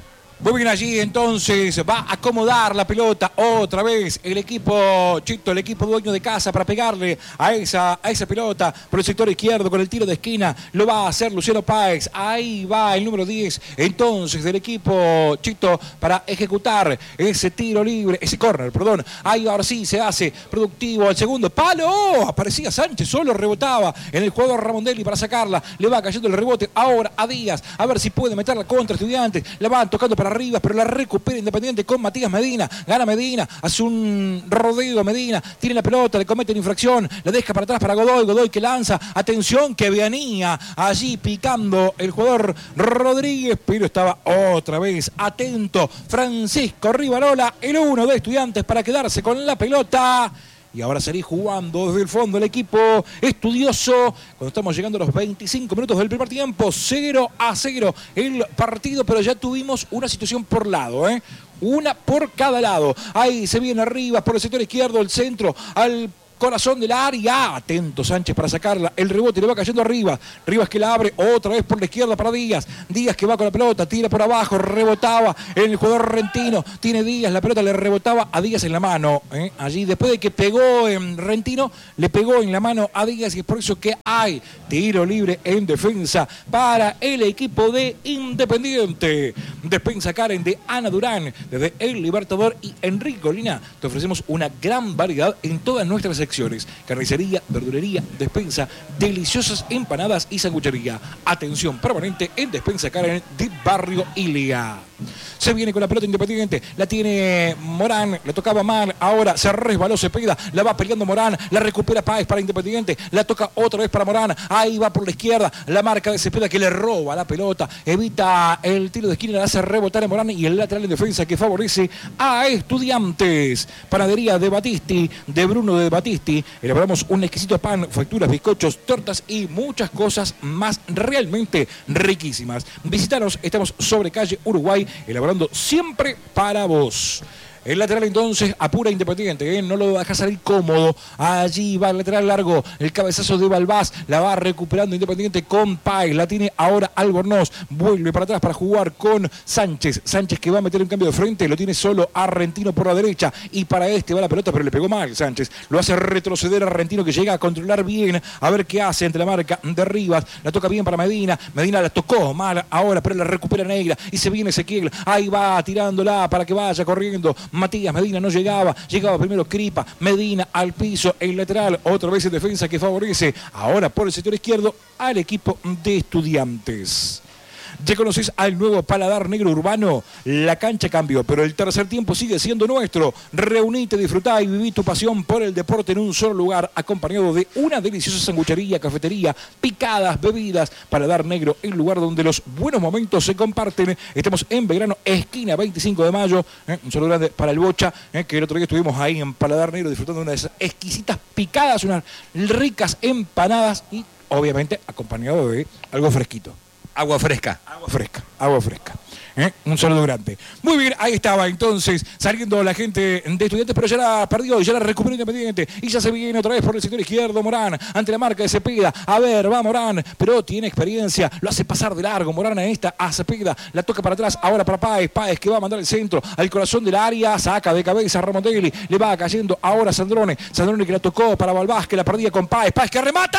Muy bien allí, entonces va a acomodar la pelota otra vez el equipo Chito, el equipo dueño de casa para pegarle a esa, a esa pelota por el sector izquierdo con el tiro de esquina. Lo va a hacer Luciano Páez. Ahí va el número diez, entonces, del equipo Chito para ejecutar ese tiro libre, ese córner, perdón. Ahí ahora sí se hace productivo al segundo palo. ¡Oh! Aparecía Sánchez, solo rebotaba en el jugador Ramondelli para sacarla. Le va cayendo el rebote ahora a Díaz. A ver si puede meterla contra Estudiantes. La van tocando para arriba, pero la recupera Independiente con Matías Medina. Gana Medina, hace un rodeo a Medina, tiene la pelota, le comete una infracción, la deja para atrás para Godoy, Godoy que lanza, atención que venía allí picando el jugador Rodríguez, pero estaba otra vez atento Francisco Rivarola, el uno de Estudiantes para quedarse con la pelota. Y ahora salí jugando desde el fondo el equipo estudioso. Cuando estamos llegando a los veinticinco minutos del primer tiempo, cero a cero el partido, pero ya tuvimos una situación por lado, ¿eh? Una por cada lado. Ahí se viene arriba por el sector izquierdo, el centro, al corazón del área. Atento Sánchez para sacarla. El rebote le va cayendo arriba. Rivas que la abre otra vez por la izquierda para Díaz. Díaz que va con la pelota, tira por abajo, rebotaba en el jugador Rentino. Tiene Díaz, la pelota le rebotaba a Díaz en la mano. ¿eh? Allí después de que pegó en Rentino, le pegó en la mano a Díaz y es por eso que hay tiro libre en defensa para el equipo de Independiente. Despensa Karen de Ana Durán, desde El Libertador y Enrique Olina. Te ofrecemos una gran variedad en todas nuestras secciones. Carnicería, verdulería, despensa, deliciosas empanadas y sanguchería. Atención permanente en Despensa Karen de Barrio Ilia. Se viene con la pelota Independiente, la tiene Morán, le tocaba mal, ahora se resbaló Cepeda, la va peleando Morán, la recupera Páez para Independiente, la toca otra vez para Morán, ahí va por la izquierda, la marca de Cepeda que le roba la pelota, evita el tiro de esquina, la hace rebotar a Morán y el lateral en defensa que favorece a Estudiantes. Panadería de Batisti, de Bruno de Batisti, elaboramos un exquisito pan, facturas, bizcochos, tortas y muchas cosas más realmente riquísimas. Visítanos, estamos sobre calle Uruguay, elaborando siempre para vos. El lateral entonces apura Independiente, ¿eh? No lo deja salir cómodo. Allí va el lateral largo, el cabezazo de Balbás, la va recuperando Independiente con Páez, la tiene ahora Albornoz, vuelve para atrás para jugar con Sánchez. Sánchez que va a meter un cambio de frente, lo tiene solo a Rentino por la derecha y para este va la pelota, pero le pegó mal Sánchez. Lo hace retroceder a Rentino que llega a controlar bien, a ver qué hace ante la marca de Rivas. La toca bien para Medina, Medina la tocó mal ahora, pero la recupera Negra y se viene Ezequiel. Ahí va tirándola para que vaya corriendo Matías Medina, no llegaba, llegaba primero Cripa, Medina al piso, el lateral, otra vez en defensa que favorece ahora por el sector izquierdo al equipo de Estudiantes. ¿Ya conoces al nuevo Paladar Negro Urbano? La cancha cambió, pero el tercer tiempo sigue siendo nuestro. Reunite, disfrutá y viví tu pasión por el deporte en un solo lugar, acompañado de una deliciosa sanguchería, cafetería, picadas, bebidas. Paladar Negro, el lugar donde los buenos momentos se comparten. Estamos en Belgrano, esquina veinticinco de mayo. ¿eh? Un saludo grande para el Bocha, ¿eh? que el otro día estuvimos ahí en Paladar Negro disfrutando de unas exquisitas picadas, unas ricas empanadas y obviamente acompañado de algo fresquito. Agua fresca. Agua fresca, agua fresca. ¿Eh? Un saludo grande. Muy bien, ahí estaba entonces saliendo la gente de Estudiantes, pero ya la perdió y ya la recuperó Independiente. Y ya se viene otra vez por el sector izquierdo Morán, ante la marca de Cepeda. A ver, va Morán, pero tiene experiencia, lo hace pasar de largo. Morán en esta a Cepeda, la toca para atrás, ahora para Páez. Páez que va a mandar el centro al corazón del área, saca de cabeza a Ramondelli, le va cayendo ahora Sandrone. Sandrone que la tocó para Balbás, que la perdía con Páez. Páez que remata.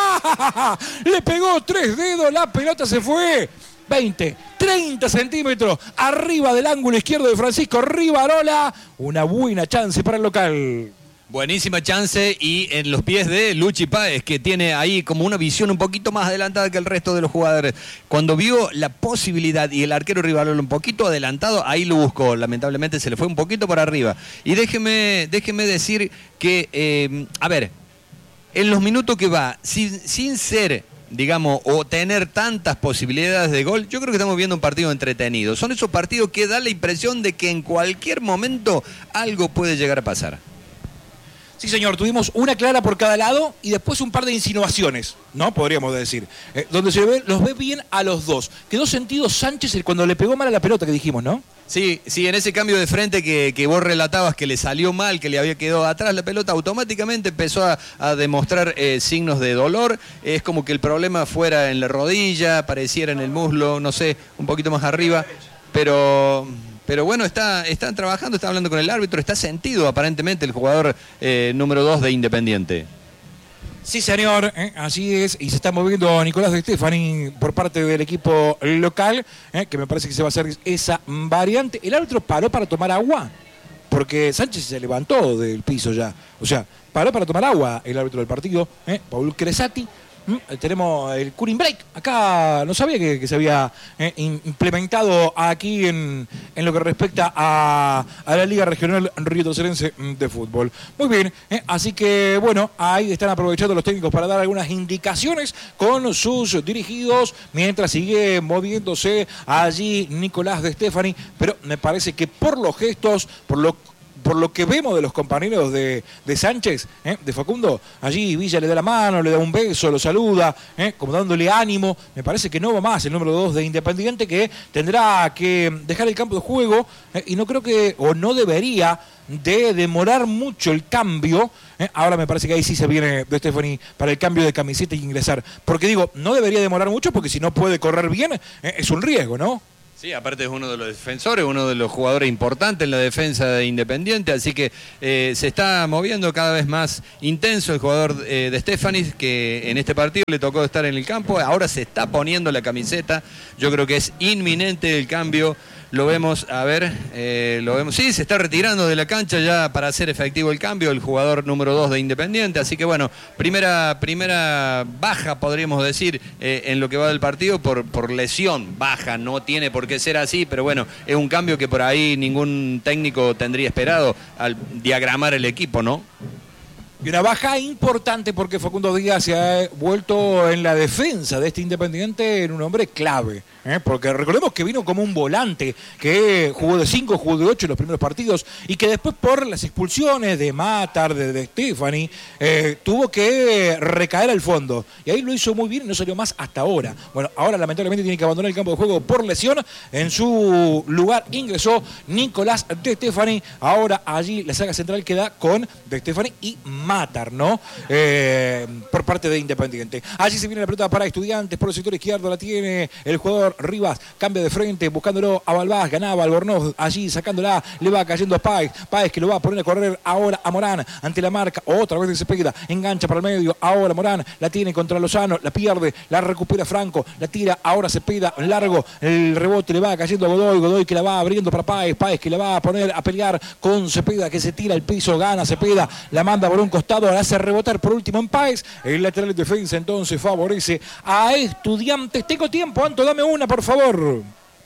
Le pegó tres dedos, la pelota se fue. veinte, treinta centímetros arriba del ángulo izquierdo de Francisco Rivarola. Una buena chance para el local. Buenísima chance y en los pies de Luchi Páez, que tiene ahí como una visión un poquito más adelantada que el resto de los jugadores. Cuando vio la posibilidad y el arquero Rivarola un poquito adelantado, ahí lo buscó. Lamentablemente se le fue un poquito para arriba. Y déjeme, déjeme decir que, eh, a ver, en los minutos que va, sin, sin ser... digamos, o tener tantas posibilidades de gol, yo creo que estamos viendo un partido entretenido. Son esos partidos que dan la impresión de que en cualquier momento algo puede llegar a pasar. Sí, señor, tuvimos una clara por cada lado y después un par de insinuaciones, ¿no? Podríamos decir. Eh, donde se ve, los ve bien a los dos. Quedó sentido Sánchez cuando le pegó mal a la pelota que dijimos, ¿no? Sí, sí, en ese cambio de frente que, que vos relatabas que le salió mal, que le había quedado atrás la pelota, automáticamente empezó a, a demostrar eh, signos de dolor. Es como que el problema fuera en la rodilla, pareciera en el muslo, no sé, un poquito más arriba. pero... Pero bueno, está, están trabajando, está hablando con el árbitro, está sentido aparentemente el jugador eh, número dos de Independiente. Sí, señor, ¿eh? Así es, y se está moviendo Nicolás de Stefani por parte del equipo local, ¿eh? Que me parece que se va a hacer esa variante. El árbitro paró para tomar agua, porque Sánchez se levantó del piso ya. O sea, paró para tomar agua el árbitro del partido, ¿eh? Paul Cresati. ¿Mm? Tenemos el cooling break. Acá no sabía que, que se había eh, implementado aquí en, en lo que respecta a, a la Liga Regional Río Tercerense de Fútbol. Muy bien, eh, así que bueno, ahí están aprovechando los técnicos para dar algunas indicaciones con sus dirigidos, mientras sigue moviéndose allí Nicolás de Stefani, pero me parece que por los gestos, por lo Por lo que vemos de los compañeros de, de Sánchez, ¿eh? de Facundo, allí Villa le da la mano, le da un beso, lo saluda, ¿eh? como dándole ánimo. Me parece que no va más el número dos de Independiente, que tendrá que dejar el campo de juego, ¿eh? y no creo que, o no debería, de demorar mucho el cambio. ¿eh? Ahora me parece que ahí sí se viene de Stefani para el cambio de camiseta y ingresar. Porque digo, no debería demorar mucho, porque si no puede correr bien, ¿eh? es un riesgo, ¿no? Sí, aparte es uno de los defensores, uno de los jugadores importantes en la defensa de Independiente, así que eh, se está moviendo cada vez más intenso el jugador eh, de Stefani, que en este partido le tocó estar en el campo, ahora se está poniendo la camiseta, yo creo que es inminente el cambio. Lo vemos, a ver, eh, lo vemos, sí, se está retirando de la cancha ya para hacer efectivo el cambio, el jugador número dos de Independiente, así que bueno, primera, primera baja, podríamos decir, eh, en lo que va del partido por, por lesión, baja, no tiene por qué ser así, pero bueno, es un cambio que por ahí ningún técnico tendría esperado al diagramar el equipo, ¿no? Y una baja importante porque Facundo Díaz se ha vuelto en la defensa de este Independiente en un hombre clave. ¿eh? Porque recordemos que vino como un volante, que jugó de cinco, jugó de ocho en los primeros partidos y que después por las expulsiones de Matar, de, de Stefani, eh, tuvo que recaer al fondo. Y ahí lo hizo muy bien y no salió más hasta ahora. Bueno, ahora lamentablemente tiene que abandonar el campo de juego por lesión. En su lugar ingresó Nicolás de Stefani. Ahora allí la saga central queda con de Stefani y Matar, ¿no? Eh, por parte de Independiente. Allí se viene la pelota para Estudiantes, por el sector izquierdo la tiene el jugador Rivas, cambia de frente, buscándolo a Balbás, ganaba Albornoz, allí sacándola, le va cayendo a Páez, Páez que lo va a poner a correr ahora a Morán, ante la marca, otra vez de Cepeda, engancha para el medio, ahora Morán, la tiene contra Lozano, la pierde, la recupera Franco, la tira, ahora Cepeda, largo, el rebote le va cayendo a Godoy, Godoy que la va abriendo para Páez, Páez que la va a poner a pelear con Cepeda, que se tira al piso, gana Cepeda, la manda por un costado, la hace rebotar por último en Páez, el lateral de defensa entonces favorece a Estudiantes. Tengo tiempo, Anto, dame una por favor.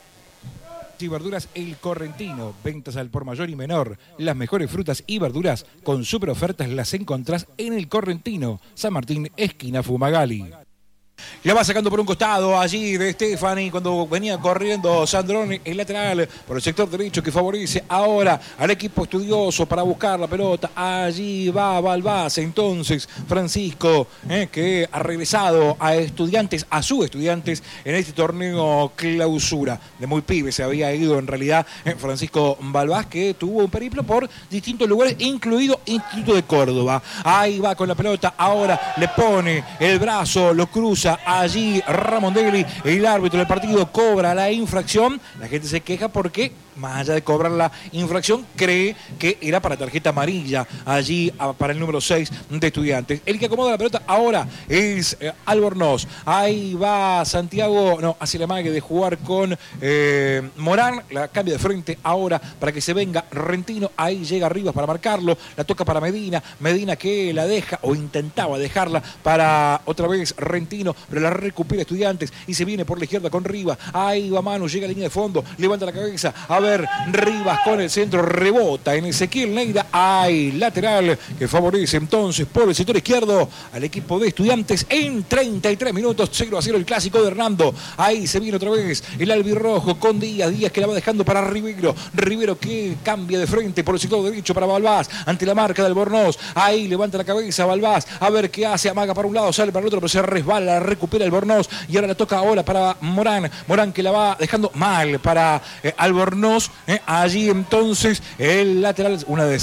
Y verduras El Correntino, ventas al por mayor y menor. Las mejores frutas y verduras con super ofertas las encontrás en El Correntino, San Martín, esquina Fumagalli. La va sacando por un costado allí de Stefani cuando venía corriendo Sandrone, el lateral por el sector derecho que favorece ahora al equipo estudioso para buscar la pelota. Allí va Balbás, entonces Francisco, eh, que ha regresado a Estudiantes, a sus Estudiantes en este torneo clausura. De muy pibe se había ido en realidad eh, Francisco Balbás, que tuvo un periplo por distintos lugares, incluido Instituto de Córdoba. Ahí va con la pelota, ahora le pone el brazo, lo cruza. Allí Ramondelli, el árbitro del partido, cobra la infracción. La gente se queja porque, más allá de cobrar la infracción, cree que era para tarjeta amarilla allí para el número seis de Estudiantes. El que acomoda la pelota ahora es eh, Albornoz. Ahí va Santiago, no, hace la magia de jugar con eh, Morán. La cambia de frente ahora para que se venga Rentino. Ahí llega Rivas para marcarlo. La toca para Medina. Medina que la deja o intentaba dejarla para otra vez Rentino, pero la recupera Estudiantes y se viene por la izquierda con Rivas. Ahí va Manu, llega a la línea de fondo, levanta la cabeza. A ver, Rivas con el centro, rebota en Ezequiel Neira. Hay lateral que favorece entonces por el sector izquierdo al equipo de Estudiantes en treinta y tres minutos. cero a cero el clásico de Hernando. Ahí se viene otra vez el albirrojo con Díaz. Díaz que la va dejando para Rivero. Rivero que cambia de frente por el sector derecho para Balbás ante la marca del Albornoz. Ahí levanta la cabeza Balbás. A ver qué hace. Amaga para un lado, sale para el otro, pero se resbala, recupera el Albornoz y ahora la toca ahora para Morán. Morán que la va dejando mal para eh, Albornoz. Eh, allí entonces el lateral, una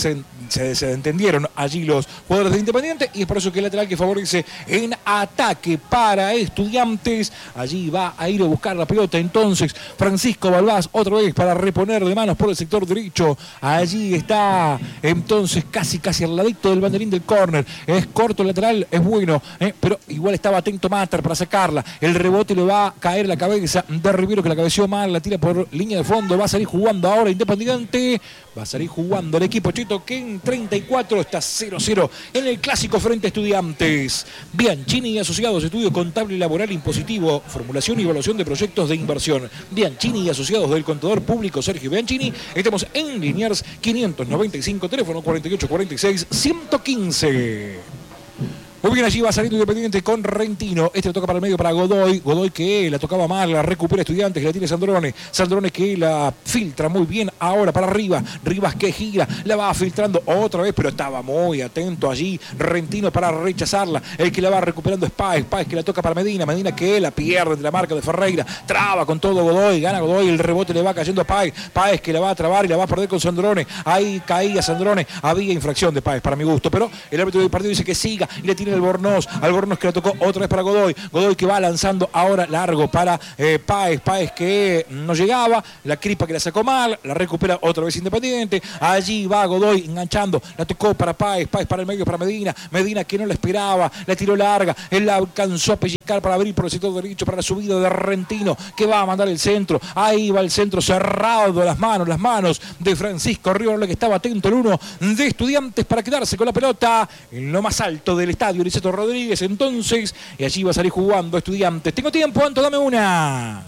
se desentendieron allí los jugadores de Independiente y es por eso que el lateral que favorece en ataque para Estudiantes. Allí va a ir a buscar la pelota entonces Francisco Balbás otra vez para reponer de manos por el sector derecho. Allí está entonces casi casi al ladito del banderín del córner. Es corto el lateral, es bueno, eh, pero igual estaba atento Matar para sacarla. El rebote le va a caer en la cabeza de Rivero, que la cabeció mal, la tira por línea de fondo. Va a salir jugando ahora Independiente. Va a salir jugando el equipo Cheto, que en treinta y cuatro está cero cero en el clásico frente a Estudiantes. Bianchini y Asociados, estudio contable y laboral impositivo, formulación y evaluación de proyectos de inversión. Bianchini y Asociados del contador público Sergio Bianchini. Estamos en Liniers quinientos noventa y cinco, teléfono cuarenta y ocho cuarenta y seis ciento quince. Muy bien, allí va saliendo Independiente con Rentino. Este lo toca para el medio para Godoy. Godoy que la tocaba mal, la recupera Estudiantes, que la tiene Sandrone. Sandrone que la filtra muy bien ahora para arriba. Rivas que gira, la va filtrando otra vez, pero estaba muy atento allí Rentino para rechazarla. El que la va recuperando es Páez. Páez que la toca para Medina. Medina que la pierde de la marca de Ferreira. Traba con todo Godoy, gana Godoy. El rebote le va cayendo a Páez. Páez que la va a trabar y la va a perder con Sandrone. Ahí caía Sandrone. Había infracción de Páez para mi gusto, pero el árbitro del partido dice que siga y le tira Albornoz, Albornoz que la tocó otra vez para Godoy, Godoy que va lanzando ahora largo para eh, Páez, Páez que no llegaba, la Cripa que la sacó mal, la recupera otra vez Independiente, allí va Godoy enganchando, la tocó para Páez, Páez para el medio para Medina, Medina que no la esperaba, la tiró larga, él la alcanzó a pellizcar para abrir por el sector derecho para la subida de Rentino, que va a mandar el centro, ahí va el centro cerrado, las manos, las manos de Francisco Rivarola, que estaba atento el uno de Estudiantes para quedarse con la pelota en lo más alto del estadio Niceto Rodríguez entonces, y allí va a salir jugando Estudiantes. Tengo tiempo, Anto, dame una.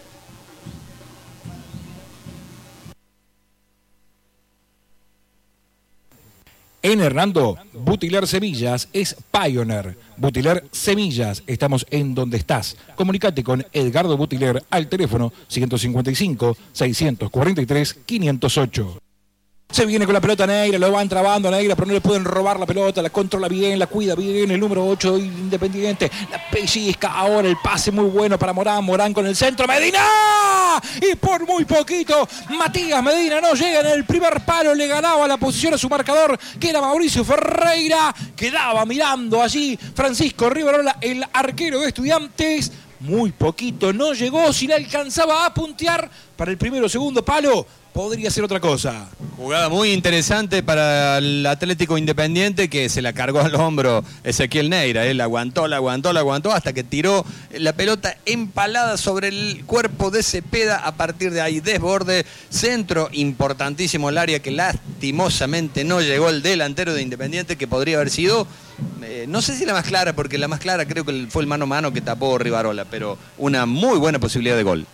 En Hernando, Butiler Semillas es Pioneer. Butiler Semillas, estamos en donde estás. Comunicate con Edgardo Butiler al teléfono cinco cinco cinco, seis cuatro tres, cinco cero ocho. Se viene con la pelota Neira, lo van trabando a Neira, pero no le pueden robar la pelota, la controla bien, la cuida bien, el número ocho de Independiente, la pellizca ahora, el pase muy bueno para Morán, Morán con el centro, Medina, y por muy poquito, Matías Medina no llega en el primer palo, le ganaba la posición a su marcador, que era Mauricio Ferreira, quedaba mirando allí Francisco Rivarola, el arquero de Estudiantes, muy poquito, no llegó, si le alcanzaba a puntear para el primero o segundo palo, podría ser otra cosa. Jugada muy interesante para el Atlético Independiente, que se la cargó al hombro Ezequiel Neira. Él aguantó, la aguantó, la aguantó hasta que tiró la pelota empalada sobre el cuerpo de Cepeda. A partir de ahí, desborde, centro importantísimo el área que lastimosamente no llegó el delantero de Independiente, que podría haber sido, eh, no sé si la más clara, porque la más clara creo que fue el mano a mano que tapó Rivarola, pero una muy buena posibilidad de gol.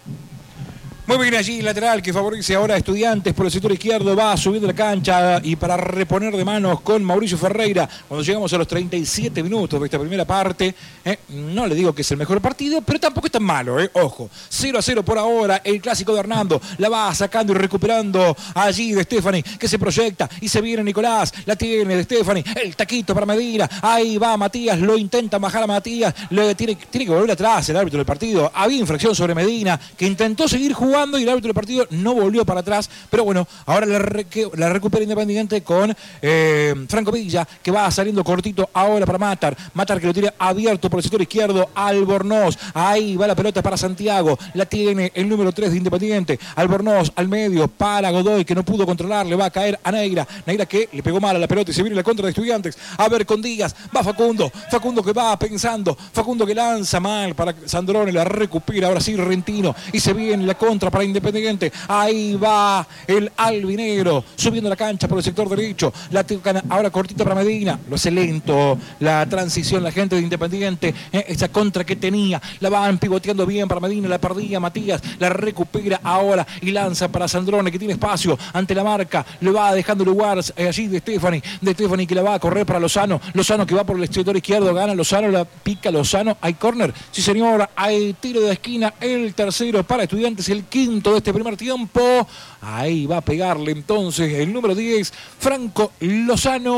Muy bien allí, lateral que favorece ahora a Estudiantes por el sector izquierdo, va subiendo la cancha y para reponer de manos con Mauricio Ferreira. Cuando llegamos a los treinta y siete minutos de esta primera parte, eh, no le digo que es el mejor partido, pero tampoco es tan malo, eh, ojo. cero a cero por ahora, el clásico de Hernando, la va sacando y recuperando allí de Stefani, que se proyecta y se viene Nicolás, la tiene de Stefani, el taquito para Medina, ahí va Matías, lo intenta bajar a Matías, le tiene, tiene que volver atrás el árbitro del partido, había infracción sobre Medina, que intentó seguir jugando y el árbitro del partido no volvió para atrás, pero bueno, ahora la, re la recupera Independiente con eh, Franco Villa, que va saliendo cortito ahora para Matar, Matar que lo tiene abierto por el sector izquierdo, Albornoz, ahí va la pelota para Santiago, la tiene el número tres de Independiente, Albornoz al medio para Godoy, que no pudo controlar, le va a caer a Neira, Neira que le pegó mal a la pelota y se viene la contra de Estudiantes, a ver con Díaz, va Facundo, Facundo que va pensando, Facundo que lanza mal para Sandrone, la recupera ahora sí Rentino y se viene la contra para Independiente, ahí va el albinegro subiendo la cancha por el sector derecho, la tocan ahora cortita para Medina, lo hace lento la transición la gente de Independiente, eh, esa contra que tenía, la van pivoteando bien para Medina, la perdía Matías, la recupera ahora y lanza para Sandrone que tiene espacio ante la marca, le va dejando lugar eh, allí de Stefani, de Stefani que la va a correr para Lozano, Lozano que va por el sector izquierdo, gana Lozano, la pica Lozano, hay córner, sí señora, hay tiro de esquina, el tercero para Estudiantes, el quinto de este primer tiempo, ahí va a pegarle entonces el número diez, Franco Lozano,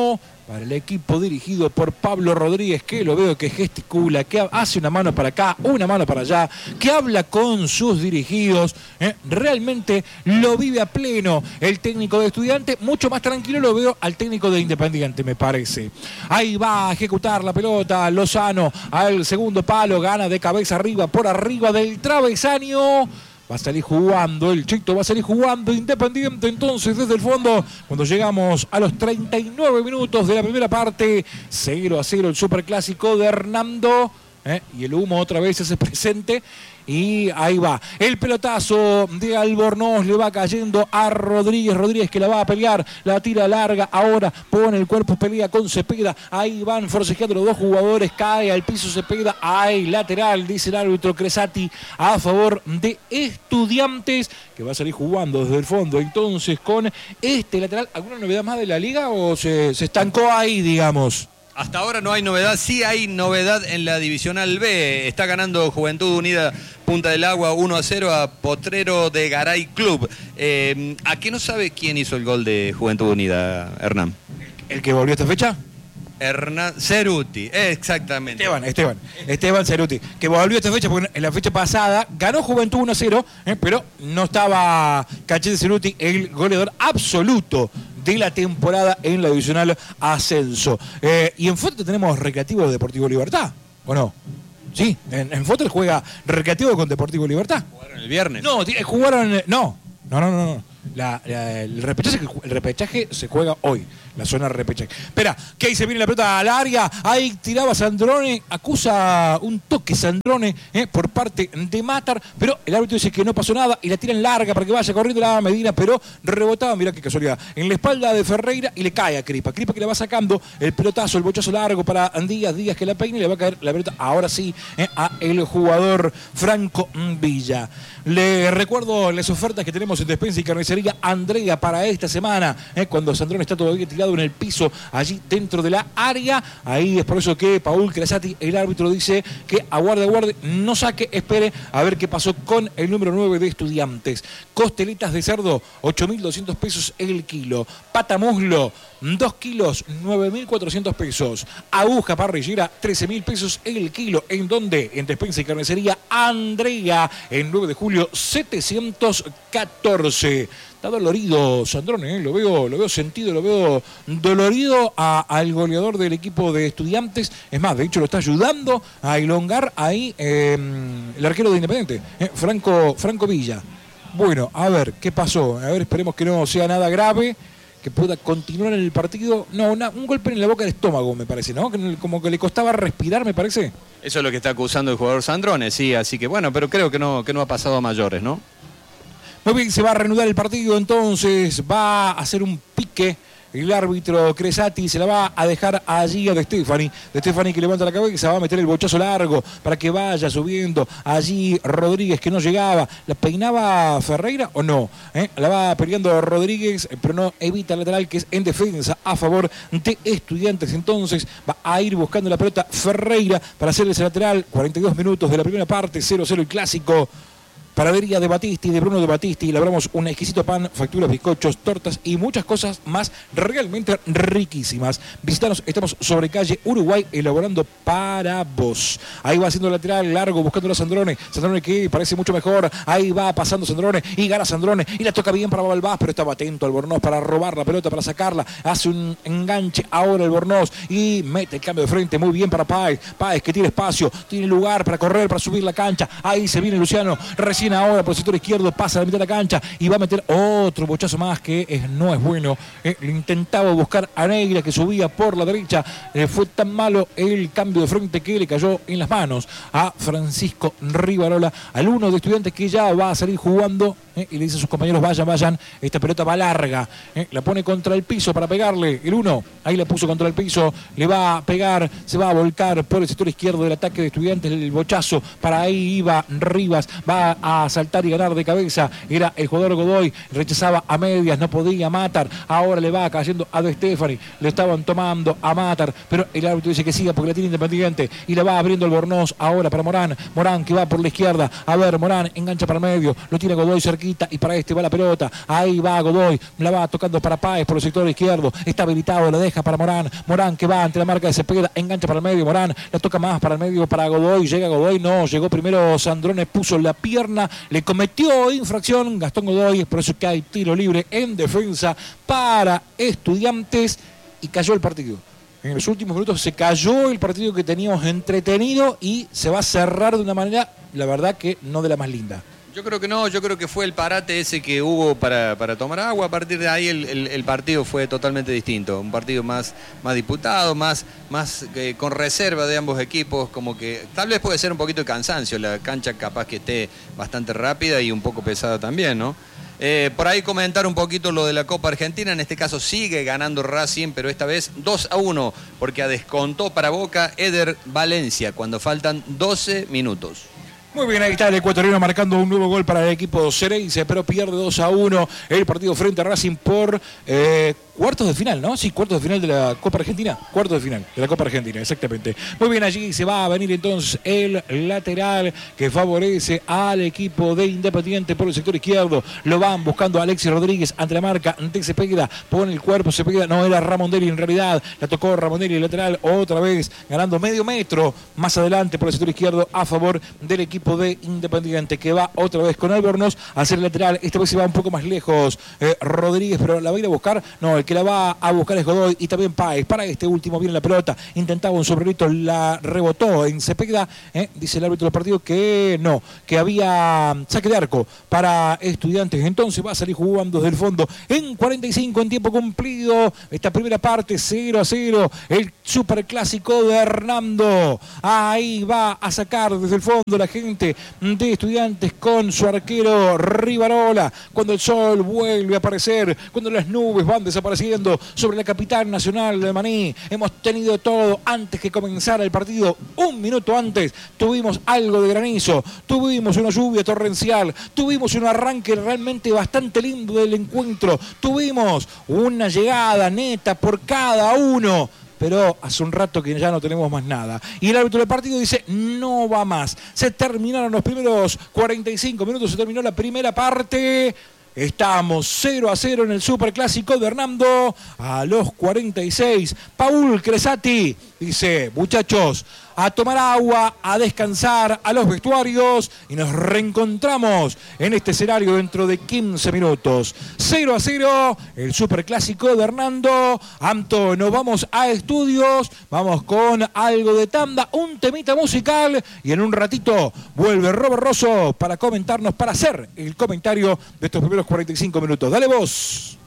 para el equipo dirigido por Pablo Rodríguez, que lo veo que gesticula, que hace una mano para acá, una mano para allá, que habla con sus dirigidos. ¿eh? Realmente lo vive a pleno el técnico de Estudiantes. Mucho más tranquilo lo veo al técnico de Independiente, me parece. Ahí va a ejecutar la pelota Lozano al segundo palo, gana de cabeza arriba, por arriba del travesaño. Va a salir jugando, el Chito va a salir jugando Independiente entonces desde el fondo. Cuando llegamos a los treinta y nueve minutos de la primera parte, cero a cero el superclásico de Hernando. ¿eh? Y el humo otra vez se hace presente. Y ahí va. El pelotazo de Albornoz le va cayendo a Rodríguez. Rodríguez que la va a pelear. La tira larga. Ahora pone el cuerpo, pelea con Cepeda. Ahí van forcejeando los dos jugadores. Cae al piso Cepeda. Ahí lateral, dice el árbitro Cresati, a favor de Estudiantes, que va a salir jugando desde el fondo. Entonces con este lateral, ¿alguna novedad más de la liga o se, se estancó ahí, digamos? Hasta ahora no hay novedad, sí hay novedad en la Divisional B. Está ganando Juventud Unida Punta del Agua uno a cero a Potrero de Garay Club. Eh, ¿A qué no sabe quién hizo el gol de Juventud Unida, Hernán? ¿El que volvió esta fecha? Hernán Ceruti, exactamente. Esteban, Esteban, Esteban Ceruti, que volvió esta fecha porque en la fecha pasada ganó Juventud uno a cero, eh, pero no estaba Cachete Ceruti, el goleador absoluto de la temporada en la divisional ascenso. Eh, y en foto tenemos Recreativo Deportivo Libertad, ¿o no? Sí, en, en foto juega Recreativo con Deportivo Libertad. ¿Jugaron el viernes? No, jugaron, no, no, no, no, no. La, la, el, repechaje, el repechaje se juega hoy, la zona de repechaje. Espera, que ahí se viene la pelota al área, ahí tiraba Sandrone, acusa un toque Sandrone eh, por parte de Matar, pero el árbitro dice que no pasó nada y la tiran larga para que vaya corriendo la Medina, pero rebotaba, mirá qué casualidad, en la espalda de Ferreira y le cae a Cripa. Cripa que le va sacando el pelotazo, el bochazo largo para Díaz, Díaz que la peina y le va a caer la pelota ahora sí eh, a el jugador Franco Villa. Le recuerdo las ofertas que tenemos en Despensa y Carnicería Andrea para esta semana, eh, cuando Sandrone está todavía tirado en el piso, allí dentro de la área. Ahí es por eso que Paul Cresati, el árbitro, dice que aguarde, aguarde, no saque, espere a ver qué pasó con el número nueve de Estudiantes. Costelitas de cerdo, ocho mil doscientos pesos el kilo. Pata muslo, dos kilos, nueve mil cuatrocientos pesos. Aguja parrillera, trece mil pesos el kilo. ¿En dónde? En Despensa y Carnicería Andrea, en nueve de julio setecientos catorce. Está dolorido Sandrone, ¿eh? lo veo, lo veo sentido, lo veo dolorido a, al goleador del equipo de Estudiantes. Es más, de hecho lo está ayudando a elongar ahí eh, el arquero de Independiente, eh, Franco, Franco Villa. Bueno, a ver, ¿qué pasó? A ver, esperemos que no sea nada grave, que pueda continuar en el partido. No, una, un golpe en la boca del estómago, me parece, ¿no? Como que le costaba respirar, me parece. Eso es lo que está acusando el jugador Sandrone, sí, así que bueno, pero creo que no, que no ha pasado a mayores, ¿no? Muy bien, se va a reanudar el partido, entonces va a hacer un pique el árbitro Cresati, se la va a dejar allí a De Stefani. De Stefani que levanta la cabeza, se va a meter el bochazo largo para que vaya subiendo allí Rodríguez, que no llegaba. ¿La peinaba Ferreira o no? ¿Eh? La va peleando Rodríguez, pero no evita el lateral, que es en defensa a favor de Estudiantes. Entonces va a ir buscando la pelota Ferreira para hacer ese lateral. cuarenta y dos minutos de la primera parte, cero cero el clásico. Panadería de Batisti, de Bruno de Batisti, elaboramos un exquisito pan, facturas, bizcochos, tortas y muchas cosas más realmente riquísimas. Visitanos, estamos sobre calle Uruguay, elaborando para vos. Ahí va haciendo lateral largo, buscando a Sandrone. Sandrone que parece mucho mejor. Ahí va pasando Sandrone y gana Sandrone. Y la toca bien para Balbás, pero estaba atento Albornoz para robar la pelota, para sacarla. Hace un enganche ahora Albornoz y mete el cambio de frente muy bien para Páez. Páez que tiene espacio, tiene lugar para correr, para subir la cancha. Ahí se viene Luciano. Recién ahora por el sector izquierdo pasa a la mitad de la cancha y va a meter otro bochazo más que es, no es bueno. Eh, lo intentaba buscar a Negra, que subía por la derecha. Eh, fue tan malo el cambio de frente que le cayó en las manos a Francisco Rivarola, al uno de Estudiantes, que ya va a salir jugando eh, y le dice a sus compañeros: vayan, vayan, esta pelota va larga. Eh, la pone contra el piso para pegarle. El uno, ahí la puso contra el piso, le va a pegar, se va a volcar por el sector izquierdo del ataque de Estudiantes. El bochazo, para ahí iba Rivas, va a a saltar y ganar de cabeza. Era el jugador Godoy, rechazaba a medias, no podía Matar. Ahora le va cayendo a De Stefani, le estaban tomando a Matar, pero el árbitro dice que siga porque la tiene Independiente y la va abriendo Albornoz ahora para Morán. Morán que va por la izquierda. A ver, Morán engancha para el medio, lo tiene Godoy cerca cerquita y para este va la pelota. Ahí va Godoy, la va tocando para Páez por el sector izquierdo. Está habilitado, la deja para Morán. Morán que va ante la marca de Cepeda, engancha para el medio. Morán la toca más para el medio para Godoy. Llega Godoy, no, llegó primero Sandrone, puso la pierna, le cometió infracción Gastón Godoy, por eso que hay tiro libre en defensa para Estudiantes y cayó el partido. En los últimos minutos se cayó el partido que teníamos entretenido y se va a cerrar de una manera, la verdad que no de la más linda. Yo creo que no, yo creo que fue el parate ese que hubo para, para tomar agua. A partir de ahí el, el, el partido fue totalmente distinto. Un partido más, más disputado, más, más eh, con reserva de ambos equipos. Como que tal vez puede ser un poquito de cansancio. La cancha capaz que esté bastante rápida y un poco pesada también, ¿no? Eh, por ahí comentar un poquito lo de la Copa Argentina. En este caso sigue ganando Racing, pero esta vez dos a uno, porque descontó para Boca Eder Valencia cuando faltan doce minutos. Muy bien, ahí está el ecuatoriano marcando un nuevo gol para el equipo Cereice, pero pierde dos a uno el partido frente a Racing por eh, cuartos de final, ¿no? Sí, cuartos de final de la Copa Argentina. Cuartos de final de la Copa Argentina, exactamente. Muy bien, allí se va a venir entonces el lateral que favorece al equipo de Independiente por el sector izquierdo. Lo van buscando a Alexis Rodríguez ante la marca de Cepeda. Pone el cuerpo, Cepeda, no era Ramondelli en realidad. La tocó Ramondelli, el lateral, otra vez ganando medio metro más adelante por el sector izquierdo a favor del equipo de Independiente, que va otra vez con Albornoz a hacer el lateral. Esta vez se va un poco más lejos eh, Rodríguez, pero la va a ir a buscar. No, el que la va a buscar es Godoy y también Páez. Para este último viene la pelota, intentaba un sombrerito, la rebotó en Cepeda. Eh, dice el árbitro del partido que no, que había saque de arco para Estudiantes. Entonces va a salir jugando desde el fondo en cuarenta y cinco en tiempo cumplido. Esta primera parte cero a cero. El superclásico de Hernando. Ahí va a sacar desde el fondo la gente de Estudiantes con su arquero Rivarola. Cuando el sol vuelve a aparecer, cuando las nubes van desapareciendo sobre la capital nacional de Maní, hemos tenido todo antes que comenzara el partido. Un minuto antes tuvimos algo de granizo, tuvimos una lluvia torrencial, tuvimos un arranque realmente bastante lindo del encuentro, tuvimos una llegada neta por cada uno. Pero hace un rato que ya no tenemos más nada. Y el árbitro del partido dice, no va más. Se terminaron los primeros cuarenta y cinco minutos, se terminó la primera parte. Estamos cero a cero en el superclásico de Hernando. A los cuarenta y seis, Paul Cresati dice, muchachos, a tomar agua, a descansar, a los vestuarios, y nos reencontramos en este escenario dentro de quince minutos. cero a cero, el superclásico de Hernando. Anto, nos vamos a estudios, vamos con algo de tanda, un temita musical, y en un ratito vuelve Robert Rosso para comentarnos, para hacer el comentario de estos primeros cuarenta y cinco minutos. Dale vos.